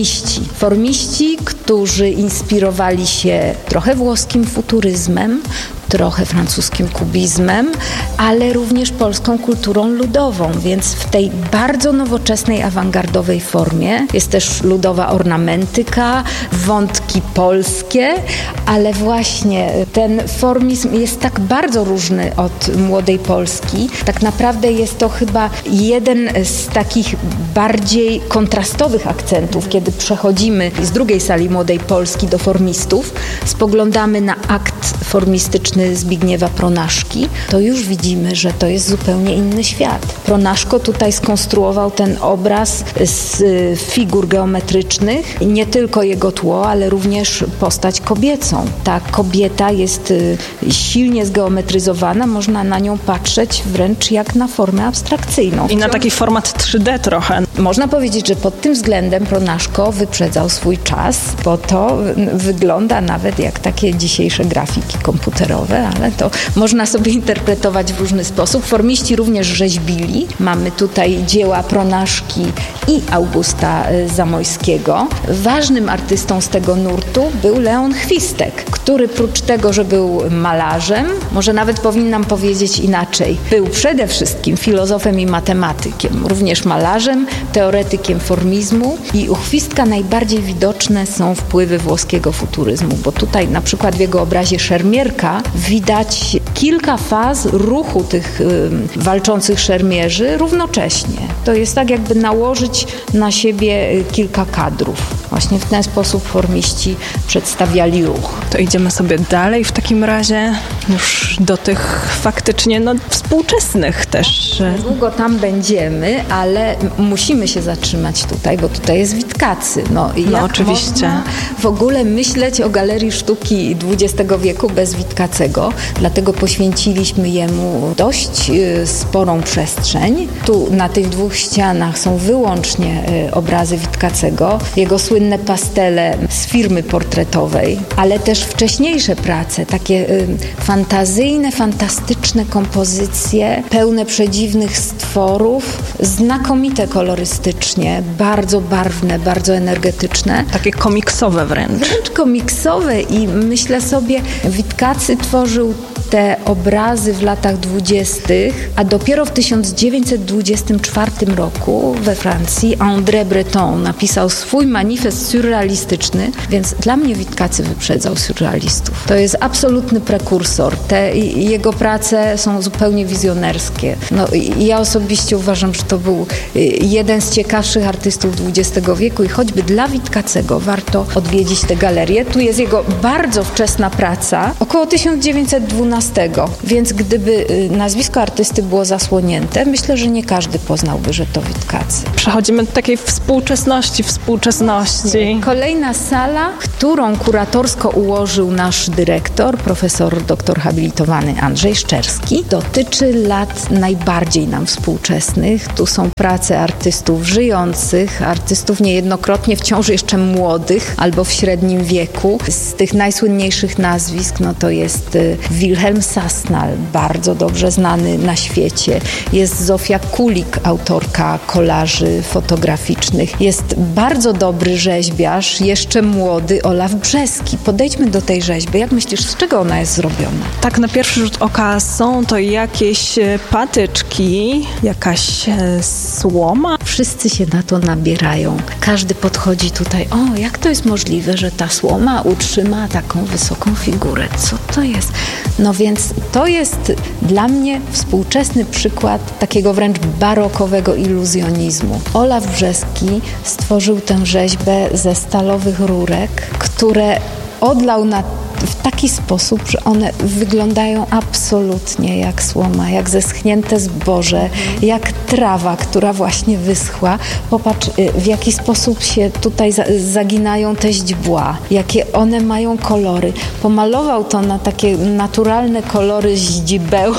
Formiści, którzy inspirowali się trochę włoskim futuryzmem, trochę francuskim kubizmem, ale również polską kulturą ludową, więc w tej bardzo nowoczesnej, awangardowej formie jest też ludowa ornamentyka, wątki polskie, ale właśnie ten formizm jest tak bardzo różny od Młodej Polski. Tak naprawdę jest to chyba jeden z takich bardziej kontrastowych akcentów, kiedy przechodzimy z drugiej sali Młodej Polski do formistów, spoglądamy na akt formistyczny Zbigniewa Pronaszki, to już widzimy, że to jest zupełnie inny świat. Pronaszko tutaj skonstruował ten obraz z figur geometrycznych, nie tylko jego tło, ale również postać kobiecą. Ta kobieta jest silnie zgeometryzowana, można na nią patrzeć wręcz jak na formę abstrakcyjną. I na taki format 3D trochę. Można powiedzieć, że pod tym względem Pronaszko wyprzedzał swój czas, bo to wygląda nawet jak takie dzisiejsze grafiki komputerowe, ale to można sobie interpretować w różny sposób. Formiści również rzeźbili. Mamy tutaj dzieła Pronaszki i Augusta Zamojskiego. Ważnym artystą z tego nurtu był Leon Chwistek, który prócz tego, że był malarzem, może nawet powinnam powiedzieć inaczej, był przede wszystkim filozofem i matematykiem, również malarzem, teoretykiem formizmu i u Chwistka najbardziej widoczne są wpływy włoskiego futuryzmu, bo tutaj na przykład w jego obrazie Szermierka widać kilka faz ruchu tych walczących szermierzy równocześnie. To jest tak, jakby nałożyć na siebie kilka kadrów. Właśnie w ten sposób formiści przedstawiali ruch. To idziemy sobie dalej w takim razie już do tych faktycznie współczesnych też. Długo tam będziemy, ale musimy się zatrzymać tutaj, bo tutaj jest Witkacy. Jak oczywiście. można w ogóle myśleć o galerii sztuki XX wieku bez Witkacego? Dlatego poświęciliśmy jemu dość sporą przestrzeń. Tu na tych dwóch ścianach są wyłącznie obrazy Witkacego, jego słynne pastele z firmy portretowej, ale też wcześniejsze prace, takie fantazyjne, fantastyczne kompozycje, pełne przedziwnych stworów, znakomite kolorystycznie, bardzo barwne, bardzo energetyczne. Takie komiksowe wręcz. Wręcz komiksowe i myślę sobie, Witkacy tworzył te obrazy w latach 20., a dopiero w 1924 roku we Francji André Breton napisał swój manifest surrealistyczny, więc dla mnie Witkacy wyprzedzał surrealistów. To jest absolutny prekursor. Te jego prace są zupełnie wizjonerskie. Ja osobiście uważam, że to był jeden z ciekawszych artystów XX wieku i choćby dla Witkacego warto odwiedzić tę galerię. Tu jest jego bardzo wczesna praca, około 1912, więc gdyby nazwisko artysty było zasłonięte, myślę, że nie każdy poznałby, że to Witkacy. Przechodzimy do takiej współczesności. Kolejna sala, którą kuratorsko ułożył nasz dyrektor, profesor doktor habilitowany Andrzej Szczerski, dotyczy lat najbardziej nam współczesnych. Tu są prace artystów żyjących, artystów niejednokrotnie wciąż jeszcze młodych albo w średnim wieku. Z tych najsłynniejszych nazwisk to jest Wilhelm Sassnal, bardzo dobrze znany na świecie. Jest Zofia Kulik, autorka kolaży fotograficznych. Jest bardzo dobry rzeźbiarz, jeszcze młody, Olaf Brzeski. Podejdźmy do tej rzeźby. Jak myślisz, z czego ona jest zrobiona? Tak na pierwszy rzut oka są to jakieś patyczki, jakaś słoma. Wszyscy się na to nabierają. Każdy podchodzi tutaj, jak to jest możliwe, że ta słoma utrzyma taką wysoką figurę? Co to jest? Więc to jest dla mnie współczesny przykład takiego wręcz barokowego iluzjonizmu. Olaf Brzeski stworzył tę rzeźbę ze stalowych rurek, które odlał w taki sposób, że one wyglądają absolutnie jak słoma, jak zeschnięte zboże, jak trawa, która właśnie wyschła. Popatrz, w jaki sposób się tutaj zaginają te źdźbła, jakie one mają kolory. Pomalował to na takie naturalne kolory źdźbeł,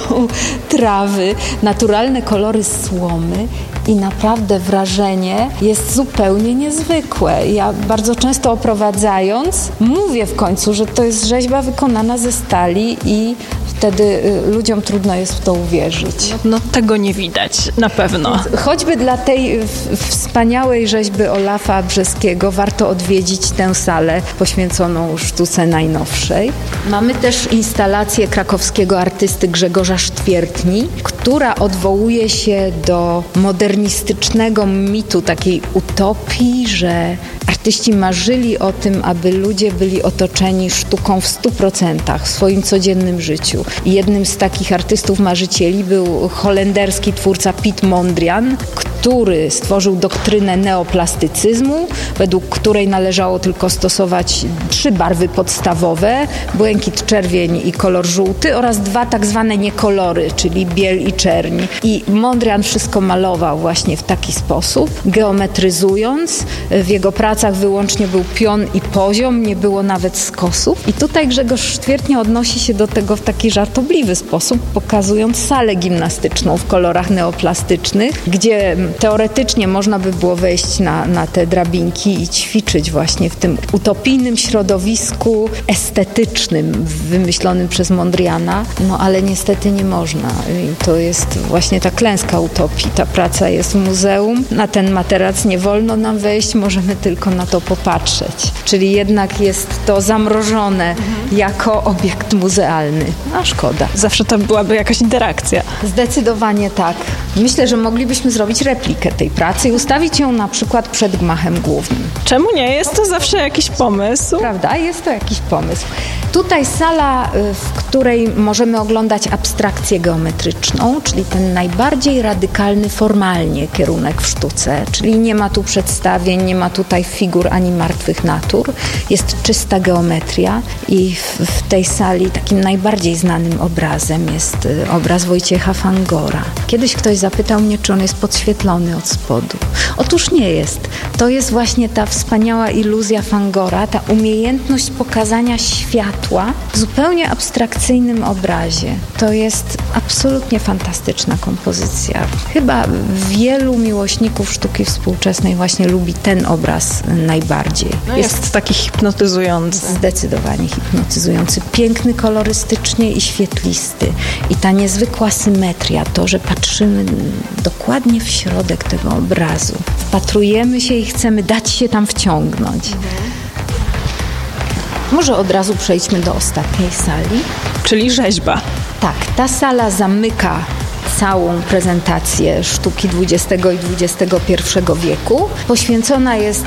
trawy, naturalne kolory słomy i naprawdę wrażenie jest zupełnie niezwykłe. Ja bardzo często oprowadzając mówię w końcu, że to jest rzeźba wykonana ze stali i wtedy ludziom trudno jest w to uwierzyć. Tego nie widać, na pewno. Choćby dla tej wspaniałej rzeźby Olafa Brzeskiego warto odwiedzić tę salę poświęconą sztuce najnowszej. Mamy też instalację krakowskiego artysty Grzegorza Sztwiertni, która odwołuje się do modernistycznego mitu, takiej utopii, że artyści marzyli o tym, aby ludzie byli otoczeni sztuką w 100% w swoim codziennym życiu. I jednym z takich artystów marzycieli był holenderski twórca Piet Mondrian, który stworzył doktrynę neoplastycyzmu, według której należało tylko stosować 3 barwy podstawowe, błękit, czerwień i kolor żółty oraz 2 tak zwane niekolory, czyli biel i czerń. I Mondrian wszystko malował właśnie w taki sposób, geometryzując. W jego pracach wyłącznie był pion i poziom, nie było nawet skosów. I tutaj Grzegorz Sztwiertnia odnosi się do tego w taki żartobliwy sposób, pokazując salę gimnastyczną w kolorach neoplastycznych, gdzie teoretycznie można by było wejść na te drabinki i ćwiczyć właśnie w tym utopijnym środowisku estetycznym wymyślonym przez Mondriana, ale niestety nie można. I to jest właśnie ta klęska utopii. Ta praca jest w muzeum, na ten materac nie wolno nam wejść, możemy tylko na to popatrzeć. Czyli jednak jest to zamrożone jako obiekt muzealny. A szkoda. Zawsze to byłaby jakaś interakcja. Zdecydowanie tak. Myślę, że moglibyśmy zrobić replikę tej pracy i ustawić ją na przykład przed gmachem głównym. Czemu nie? Jest to zawsze jakiś pomysł. Prawda? Jest to jakiś pomysł. Tutaj sala, w której możemy oglądać abstrakcję geometryczną, czyli ten najbardziej radykalny formalnie kierunek w sztuce, czyli nie ma tu przedstawień, nie ma tutaj figur ani martwych natur. Jest czysta geometria i w tej sali takim najbardziej znanym obrazem jest obraz Wojciecha Fangora. Kiedyś ktoś zapytał mnie, czy on jest podświetlony. oświetlony od spodu. Otóż nie jest. To jest właśnie ta wspaniała iluzja Fangora, ta umiejętność pokazania światła w zupełnie abstrakcyjnym obrazie. To jest absolutnie fantastyczna kompozycja. Chyba wielu miłośników sztuki współczesnej właśnie lubi ten obraz najbardziej. No jest taki hipnotyzujący. Zdecydowanie hipnotyzujący. Piękny kolorystycznie i świetlisty. I ta niezwykła symetria, to, że patrzymy dokładnie w środek tego obrazu. Wpatrujemy się i chcemy dać się tam wciągnąć. Może od razu przejdźmy do ostatniej sali. Czyli rzeźba. Tak, ta sala zamyka całą prezentację sztuki XX i XXI wieku. Poświęcona jest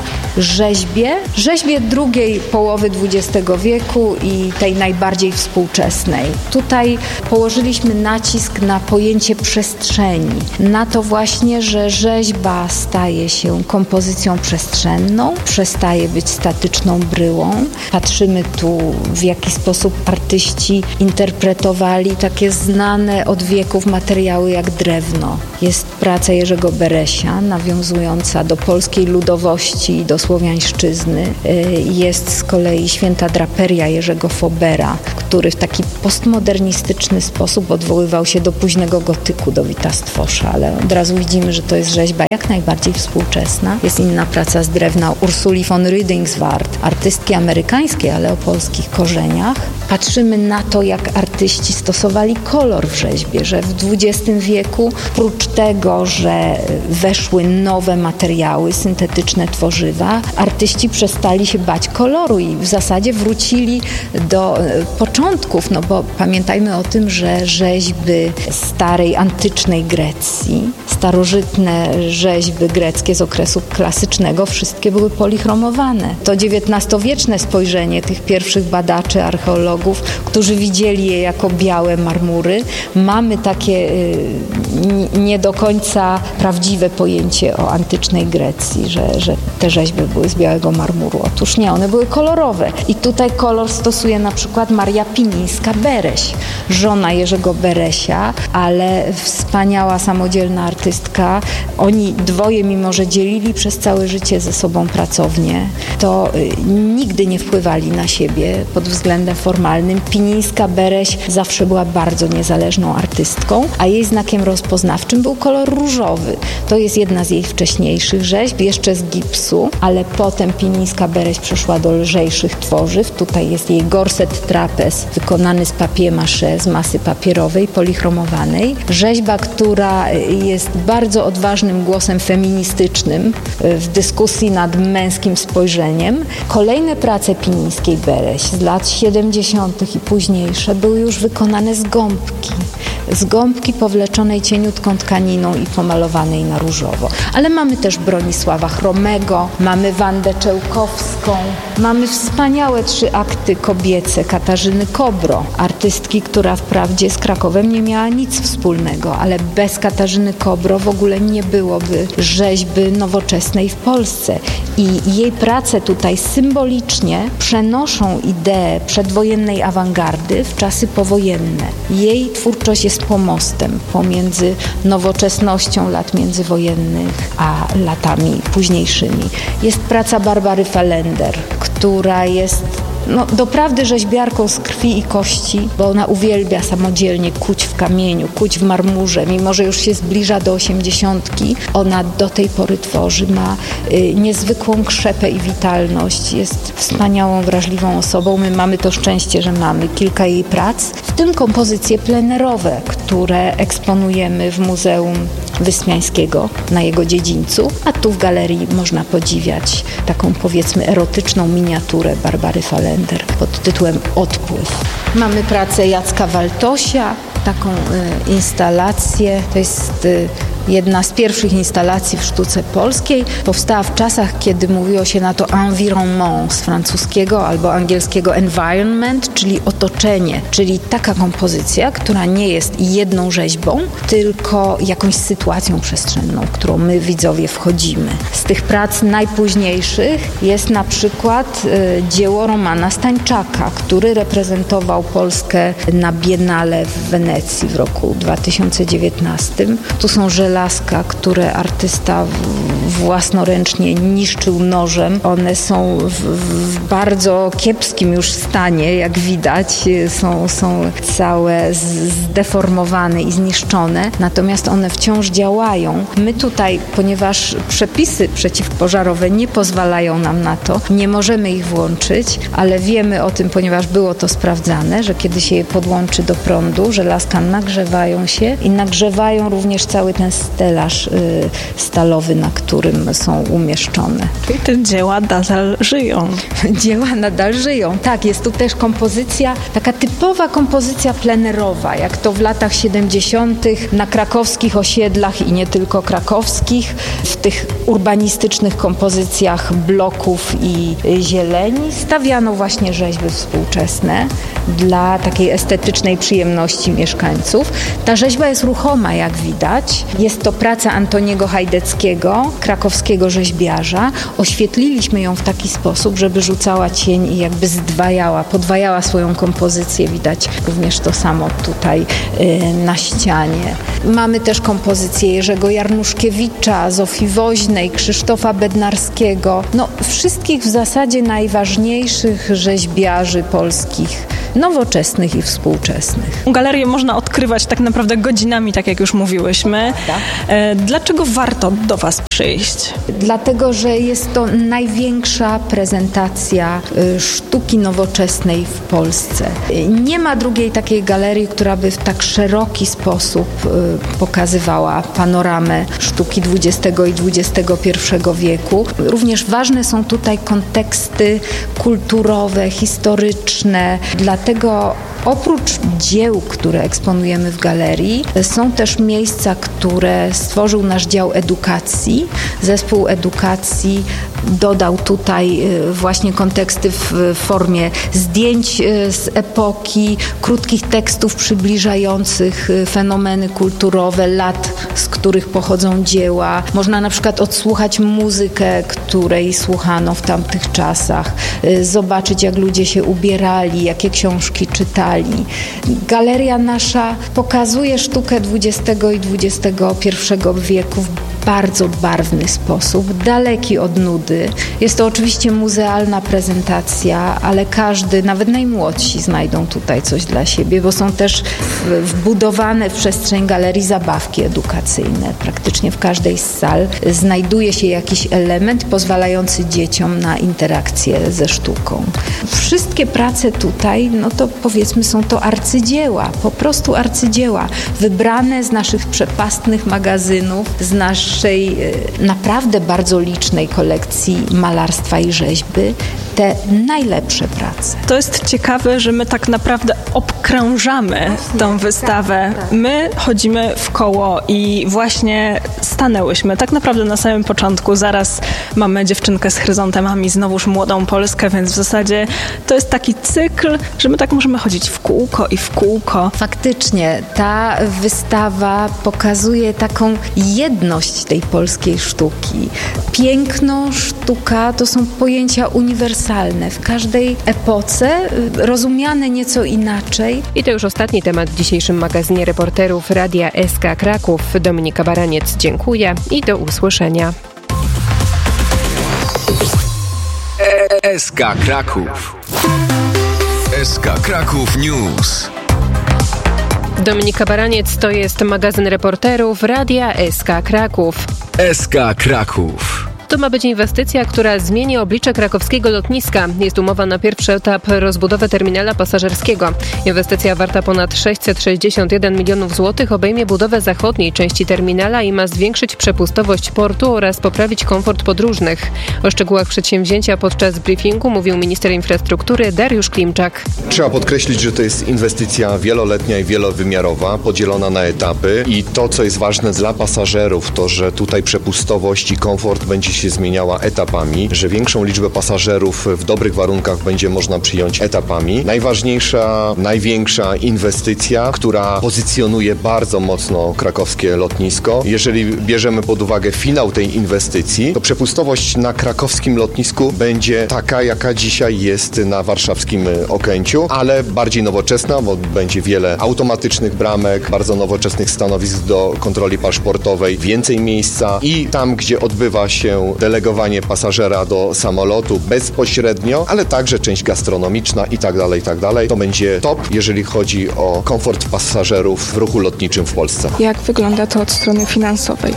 rzeźbie drugiej połowy XX wieku i tej najbardziej współczesnej. Tutaj położyliśmy nacisk na pojęcie przestrzeni, na to właśnie, że rzeźba staje się kompozycją przestrzenną, przestaje być statyczną bryłą. Patrzymy tu, w jaki sposób artyści interpretowali takie znane od wieków materiały jak drewno. Jest praca Jerzego Beresia, nawiązująca do polskiej ludowości i do słowiańszczyzny. Jest z kolei Święta Draperia Jerzego Fobera, który w taki postmodernistyczny sposób odwoływał się do późnego gotyku, do Wita Stwosza, ale od razu widzimy, że to jest rzeźba jak najbardziej współczesna. Jest inna praca z drewna Ursuli von Rüdingswart, artystki amerykańskiej, ale o polskich korzeniach. Patrzymy na to, jak artyści stosowali kolor w rzeźbie, że w XX wieku, prócz tego, że weszły nowe materiały, syntetyczne tworzywa, artyści przestali się bać koloru i w zasadzie wrócili do początków, no bo pamiętajmy o tym, że rzeźby starej, antycznej Grecji, starożytne rzeźby greckie z okresu klasycznego, wszystkie były polichromowane. To XIX-wieczne spojrzenie tych pierwszych badaczy, archeologów, którzy widzieli je jako białe marmury, mamy takie nie do końca prawdziwe pojęcie o antycznej Grecji, że te rzeźby były z białego marmuru. Otóż nie, one były kolorowe. I tutaj kolor stosuje na przykład Maria Pinińska-Bereś, żona Jerzego Beresia, ale wspaniała, samodzielna artystka. Oni dwoje, mimo że dzielili przez całe życie ze sobą pracownię, to nigdy nie wpływali na siebie pod względem formalnym. Pinińska-Bereś zawsze była bardzo niezależną artystką, a jej znakiem rozpoznawczym był kolor różowy. To jest jedna z jej wcześniejszych rzeźb, jeszcze z gipsu, ale potem Pinińska-Bereś przeszła do lżejszych tworzyw. Tutaj jest jej gorset trapez wykonany z papier-mâché, z masy papierowej, polichromowanej. Rzeźba, która jest bardzo odważnym głosem feministycznym w dyskusji nad męskim spojrzeniem. Kolejne prace Pinińskiej-Bereś z lat 70. i późniejsze były już wykonane z gąbki. Z gąbki powleczonej cieniutką tkaniną i pomalowanej na różowo. Ale mamy też Bronisława Chromego, mamy Wandę Czełkowską, mamy wspaniałe 3 akty kobiece Katarzyny Kobro, artystki, która wprawdzie z Krakowem nie miała nic wspólnego, ale bez Katarzyny Kobro w ogóle nie byłoby rzeźby nowoczesnej w Polsce. I jej prace tutaj symbolicznie przenoszą ideę przedwojennej awangardy w czasy powojenne. Jej twórczość jest pomostem pomiędzy nowoczesnością lat międzywojennych a latami późniejszymi. Jest praca Barbary Fallender, która jest doprawdy rzeźbiarką z krwi i kości, bo ona uwielbia samodzielnie kuć w kamieniu, kuć w marmurze. Mimo że już się zbliża do 80, ona do tej pory tworzy, ma niezwykłą krzepę i witalność. Jest wspaniałą, wrażliwą osobą. My mamy to szczęście, że mamy kilka jej prac, w tym kompozycje plenerowe, które eksponujemy w Muzeum Wyspiańskiego na jego dziedzińcu, a tu w galerii można podziwiać taką, powiedzmy, erotyczną miniaturę Barbary Fallender pod tytułem Odpływ. Mamy pracę Jacka Waltosia, taką instalację, to jest jedna z pierwszych instalacji w sztuce polskiej. Powstała w czasach, kiedy mówiło się na to environnement z francuskiego albo angielskiego environment, czyli otoczenie, czyli taka kompozycja, która nie jest jedną rzeźbą, tylko jakąś sytuacją przestrzenną, w którą my, widzowie, wchodzimy. Z tych prac najpóźniejszych jest na przykład dzieło Romana Stańczaka, który reprezentował Polskę na Biennale w Wenecji w roku 2019. Tu są żelazy żelazka, które artysta własnoręcznie niszczył nożem. One są w bardzo kiepskim już stanie, jak widać. Są całe zdeformowane i zniszczone, natomiast one wciąż działają. My tutaj, ponieważ przepisy przeciwpożarowe nie pozwalają nam na to, nie możemy ich włączyć, ale wiemy o tym, ponieważ było to sprawdzane, że kiedy się je podłączy do prądu, żelazka nagrzewają się i nagrzewają również cały ten stelaż stalowy, na którym są umieszczone. Czyli te dzieła nadal żyją. Dzieła nadal żyją. Tak, jest tu też kompozycja, taka typowa kompozycja plenerowa, jak to w latach 70. na krakowskich osiedlach i nie tylko krakowskich, w tych urbanistycznych kompozycjach bloków i zieleni stawiano właśnie rzeźby współczesne dla takiej estetycznej przyjemności mieszkańców. Ta rzeźba jest ruchoma, jak widać. Jest to praca Antoniego Hajdeckiego, krakowskiego rzeźbiarza. Oświetliliśmy ją w taki sposób, żeby rzucała cień i jakby zdwajała, podwajała swoją kompozycję. Widać również to samo tutaj na ścianie. Mamy też kompozycje Jerzego Jarnuszkiewicza, Zofii Woźnej, Krzysztofa Bednarskiego. Wszystkich w zasadzie najważniejszych rzeźbiarzy polskich, nowoczesnych i współczesnych. Galerię można odkrywać tak naprawdę godzinami, tak jak już mówiłyśmy. Dlaczego warto do Was przyjść? Dlatego, że jest to największa prezentacja sztuki nowoczesnej w Polsce. Nie ma drugiej takiej galerii, która by w tak szeroki sposób pokazywała panoramę sztuki XX i XXI wieku. Również ważne są tutaj konteksty kulturowe, historyczne. Dlatego oprócz dzieł, które eksponujemy w galerii, są też miejsca, które stworzył nasz dział edukacji. Zespół edukacji dodał tutaj właśnie konteksty w formie zdjęć z epoki, krótkich tekstów przybliżających fenomeny kulturowe lat, z których pochodzą dzieła. Można na przykład odsłuchać muzykę, której słuchano w tamtych czasach, zobaczyć, jak ludzie się ubierali, jakie książki czytali. Galeria nasza pokazuje sztukę XX i XXI wieku w bardzo barwny sposób, daleki od nudy. Jest to oczywiście muzealna prezentacja, ale każdy, nawet najmłodsi, znajdą tutaj coś dla siebie, bo są też wbudowane w przestrzeń galerii zabawki edukacyjne. Praktycznie w każdej z sal znajduje się jakiś element pozwalający dzieciom na interakcję ze sztuką. Wszystkie prace tutaj, to powiedzmy, są to arcydzieła, po prostu arcydzieła, wybrane z naszych przepastnych magazynów, z naszej naprawdę bardzo licznej kolekcji malarstwa i rzeźby, te najlepsze prace. To jest ciekawe, że my tak naprawdę obkrążamy tą wystawę. Tak. My chodzimy w koło i właśnie stanęłyśmy tak naprawdę na samym początku. Zaraz mamy dziewczynkę z chryzantemami, znowuż młodą Polskę, więc w zasadzie to jest taki cykl, że my tak możemy chodzić w kółko i w kółko. Faktycznie, ta wystawa pokazuje taką jedność tej polskiej sztuki. Piękno, sztuka to są pojęcia uniwersalne. W każdej epoce rozumiane nieco inaczej. I to już ostatni temat w dzisiejszym magazynie reporterów Radia SK Kraków. Dominika Baraniec, dziękuję i do usłyszenia. SK Kraków. SK Kraków News. Dominika Baraniec, to jest magazyn reporterów Radia SK Kraków. SK Kraków. To ma być inwestycja, która zmieni oblicze krakowskiego lotniska. Jest umowa na pierwszy etap rozbudowy terminala pasażerskiego. Inwestycja warta ponad 661 milionów złotych obejmie budowę zachodniej części terminala i ma zwiększyć przepustowość portu oraz poprawić komfort podróżnych. O szczegółach przedsięwzięcia podczas briefingu mówił minister infrastruktury Dariusz Klimczak. Trzeba podkreślić, że to jest inwestycja wieloletnia i wielowymiarowa, podzielona na etapy i to, co jest ważne dla pasażerów, to, że tutaj przepustowość i komfort będzie się zmieniała etapami, że większą liczbę pasażerów w dobrych warunkach będzie można przyjąć etapami. Największa inwestycja, która pozycjonuje bardzo mocno krakowskie lotnisko. Jeżeli bierzemy pod uwagę finał tej inwestycji, to przepustowość na krakowskim lotnisku będzie taka, jaka dzisiaj jest na warszawskim Okęciu, ale bardziej nowoczesna, bo będzie wiele automatycznych bramek, bardzo nowoczesnych stanowisk do kontroli paszportowej, więcej miejsca i tam, gdzie odbywa się delegowanie pasażera do samolotu bezpośrednio, ale także część gastronomiczna i tak dalej. To będzie top, jeżeli chodzi o komfort pasażerów w ruchu lotniczym w Polsce. Jak wygląda to od strony finansowej?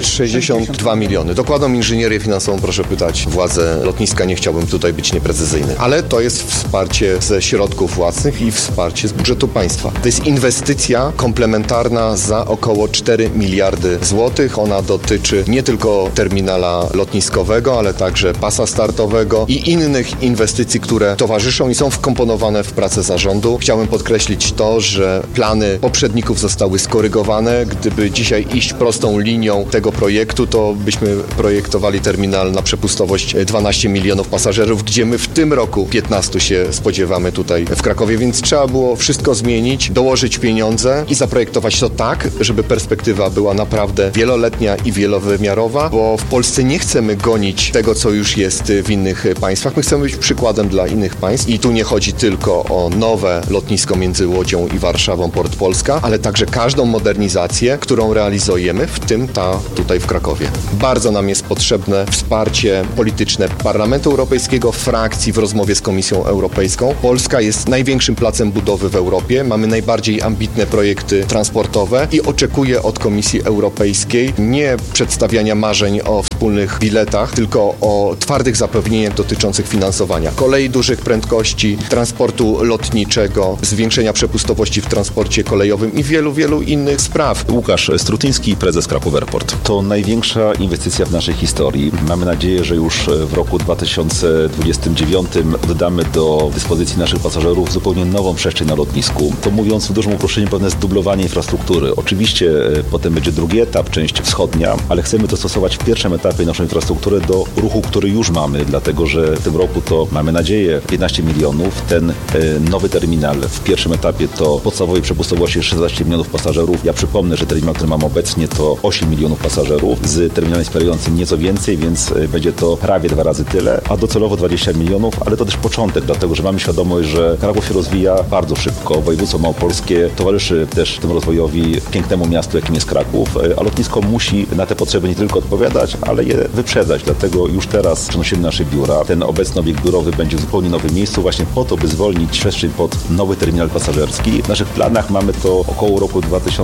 662 miliony. Dokładną inżynierię finansową proszę pytać władze lotniska, nie chciałbym tutaj być nieprecyzyjny. Ale to jest wsparcie ze środków własnych i wsparcie z budżetu państwa. To jest inwestycja komplementarna za około 4 miliardy złotych. Ona dotyczy nie tylko terminala lotniskowego, ale także pasa startowego i innych inwestycji, które towarzyszą i są wkomponowane w pracę zarządu. Chciałem podkreślić to, że plany poprzedników zostały skorygowane. Gdyby dzisiaj iść prostą linią tego projektu, to byśmy projektowali terminal na przepustowość 12 milionów pasażerów, gdzie my w tym roku 15 się spodziewamy tutaj w Krakowie, więc trzeba było wszystko zmienić, dołożyć pieniądze i zaprojektować to tak, żeby perspektywa była naprawdę wieloletnia i wielowymiarowa, bo w Polsce nie chcemy gonić tego, co już jest w innych państwach. My chcemy być przykładem dla innych państw i tu nie chodzi tylko o nowe lotnisko między Łodzią i Warszawą, Port Polska, ale także każdą modernizację, którą realizujemy, w tym ta tutaj w Krakowie. Bardzo nam jest potrzebne wsparcie polityczne Parlamentu Europejskiego, frakcji w rozmowie z Komisją Europejską. Polska jest największym placem budowy w Europie. Mamy najbardziej ambitne projekty transportowe i oczekuję od Komisji Europejskiej nie przedstawiania marzeń o wspólnych biletach, tylko o twardych zapewnieniach dotyczących finansowania kolei dużych prędkości, transportu lotniczego, zwiększenia przepustowości w transporcie kolejowym i wielu innych spraw. Łukasz Strutyński, prezes Kraków Airport. To największa inwestycja w naszej historii. Mamy nadzieję, że już w roku 2029 oddamy do dyspozycji naszych pasażerów zupełnie nową przestrzeń na lotnisku. To mówiąc w dużym uproszczeniu pewne zdublowanie infrastruktury. Oczywiście potem będzie drugi etap, część wschodnia, ale chcemy dostosować w pierwszym etapie naszą infrastrukturę do ruchu, który już mamy, dlatego że w tym roku to mamy nadzieję 15 milionów. Ten nowy terminal w pierwszym etapie to podstawowej przepustowości 16 milionów pasażerów. Ja przypomnę, że terminal, który mamy obecnie to 8 milionów pasażerów z terminalem wspierającym nieco więcej, więc będzie to prawie 2 razy tyle, a docelowo 20 milionów, ale to też początek, dlatego że mamy świadomość, że Kraków się rozwija bardzo szybko. Województwo małopolskie towarzyszy też tym rozwojowi pięknemu miastu, jakim jest Kraków, a lotnisko musi na te potrzeby nie tylko odpowiadać, ale je wyprzedzać. Dlatego już teraz przenosimy nasze biura. Ten obecny obiekt biurowy będzie w zupełnie nowym miejscu właśnie po to, by zwolnić przestrzeń pod nowy terminal pasażerski. W naszych planach mamy to około roku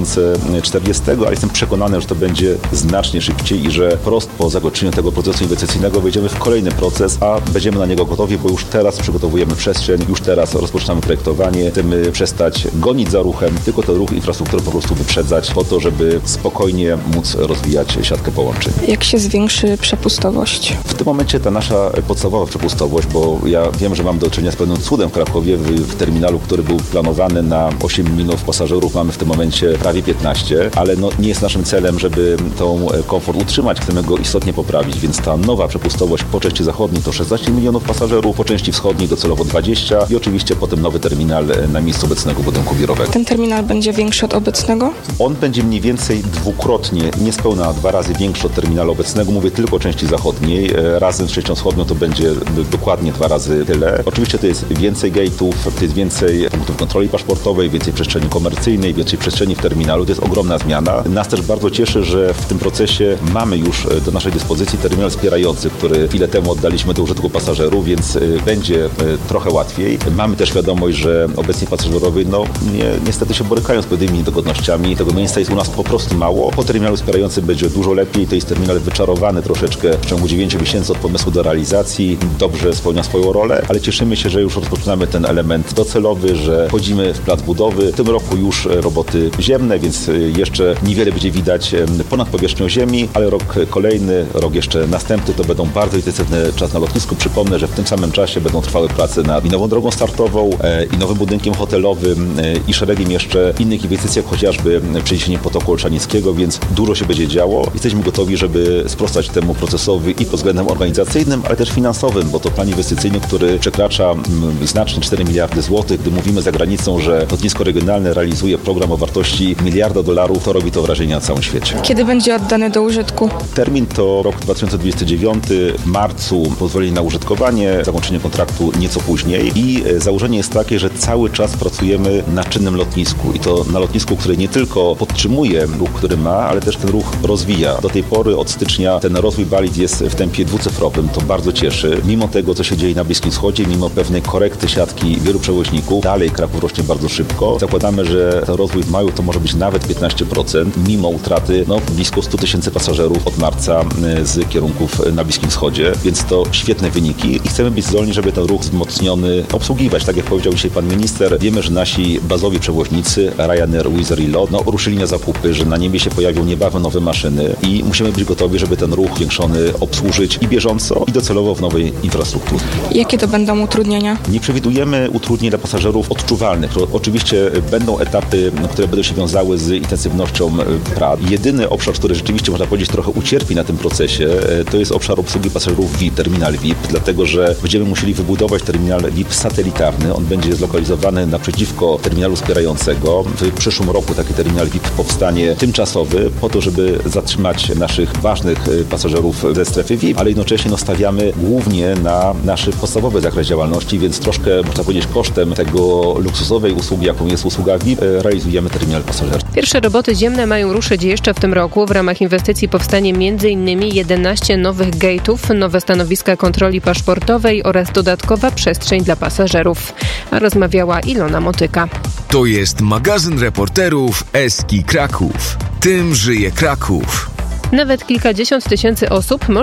2040, ale jestem przekonany, że to będzie znacznie szybciej i że prost po zakończeniu tego procesu inwestycyjnego wejdziemy w kolejny proces, a będziemy na niego gotowi, bo już teraz przygotowujemy przestrzeń, już teraz rozpoczynamy projektowanie. Chcemy przestać gonić za ruchem, tylko ten ruch infrastruktury po prostu wyprzedzać po to, żeby spokojnie móc rozwijać siatkę połączeń. Jak się zwiększy przepustowość? W tym momencie ta nasza podstawowa przepustowość, bo ja wiem, że mam do czynienia z pewnym cudem w Krakowie, w terminalu, który był planowany na 8 milionów pasażerów, mamy w tym momencie prawie 15, ale nie jest naszym celem, żeby tą komfort utrzymać, chcemy go istotnie poprawić, więc ta nowa przepustowość po części zachodniej to 16 milionów pasażerów, po części wschodniej docelowo 20 i oczywiście potem nowy terminal na miejscu obecnego budynku biurowego. Ten terminal będzie większy od obecnego? On będzie mniej więcej dwukrotnie, niespełna 2 razy większy od terminalu obecnego, mówię tylko o części zachodniej, razem z częścią wschodnią to będzie dokładnie 2 razy tyle. Oczywiście to jest więcej gate'ów, to jest więcej punktów kontroli paszportowej, więcej przestrzeni komercyjnej, więcej przestrzeni w terminalu, to jest ogromna zmiana. Nas też bardzo cieszy, że w tym procesie mamy już do naszej dyspozycji terminal wspierający, który chwilę temu oddaliśmy do użytku pasażerów, więc będzie trochę łatwiej. Mamy też świadomość, że obecnie pasażerowie niestety się borykają z pewnymi niedogodnościami. Tego miejsca jest u nas po prostu mało. Po terminalu wspierającym będzie dużo lepiej. To jest terminal wyczarowany troszeczkę w ciągu 9 miesięcy od pomysłu do realizacji. Dobrze spełnia swoją rolę, ale cieszymy się, że już rozpoczynamy ten element docelowy, że wchodzimy w plac budowy. W tym roku już roboty ziemne, więc jeszcze niewiele będzie widać ponad powierzchnią ziemi, ale rok kolejny, rok jeszcze następny to będą bardzo intensywny czas na lotnisku. Przypomnę, że w tym samym czasie będą trwały prace nad nową drogą startową i nowym budynkiem hotelowym i szeregiem jeszcze innych inwestycji, jak chociażby przeniesienie potoku Olszanickiego, więc dużo się będzie działo. Jesteśmy gotowi, żeby spróbować sprostać temu procesowi i pod względem organizacyjnym, ale też finansowym, bo to plan inwestycyjny, który przekracza znacznie 4 miliardy złotych. Gdy mówimy za granicą, że lotnisko regionalne realizuje program o wartości $1 miliarda, to robi to wrażenie na całym świecie. Kiedy będzie oddany do użytku? Termin to rok 2029, w marcu pozwolenie na użytkowanie, zakończenie kontraktu nieco później i założenie jest takie, że cały czas pracujemy na czynnym lotnisku i to na lotnisku, które nie tylko podtrzymuje ruch, który ma, ale też ten ruch rozwija. Do tej pory od stycznia ten rozwój Balit jest w tempie dwucyfrowym, to bardzo cieszy. Mimo tego, co się dzieje na Bliskim Wschodzie, mimo pewnej korekty siatki wielu przewoźników, dalej Kraków rośnie bardzo szybko. Zakładamy, że ten rozwój w maju to może być nawet 15%, mimo utraty blisko 100 000 pasażerów od marca z kierunków na Bliskim Wschodzie, więc to świetne wyniki i chcemy być zdolni, żeby ten ruch wzmocniony obsługiwać. Tak jak powiedział dzisiaj pan minister, wiemy, że nasi bazowi przewoźnicy Ryanair, Wizz Air i LOT ruszyli na zakupy, że na niebie się pojawią niebawem nowe maszyny i musimy być gotowi, żeby ten ruch zwiększony obsłużyć i bieżąco, i docelowo w nowej infrastrukturze. Jakie to będą utrudnienia? Nie przewidujemy utrudnień dla pasażerów odczuwalnych. Oczywiście będą etapy, które będą się wiązały z intensywnością prac. Jedyny obszar, który rzeczywiście, można powiedzieć, trochę ucierpi na tym procesie, to jest obszar obsługi pasażerów VIP, terminal VIP, dlatego że będziemy musieli wybudować terminal VIP satelitarny. On będzie zlokalizowany naprzeciwko terminalu wspierającego. W przyszłym roku taki terminal VIP powstanie tymczasowy po to, żeby zatrzymać naszych ważnych pasażerów ze strefy VIP, ale jednocześnie stawiamy głównie na nasz podstawowy zakres działalności, więc troszkę, można powiedzieć, kosztem tego luksusowej usługi, jaką jest usługa VIP, realizujemy terminal pasażerski. Pierwsze roboty ziemne mają ruszyć jeszcze w tym roku. W ramach inwestycji powstanie m.in. 11 nowych gate'ów, nowe stanowiska kontroli paszportowej oraz dodatkowa przestrzeń dla pasażerów. A rozmawiała Ilona Motyka. To jest magazyn reporterów Eski Kraków. Tym żyje Kraków. Nawet kilkadziesiąt tysięcy osób może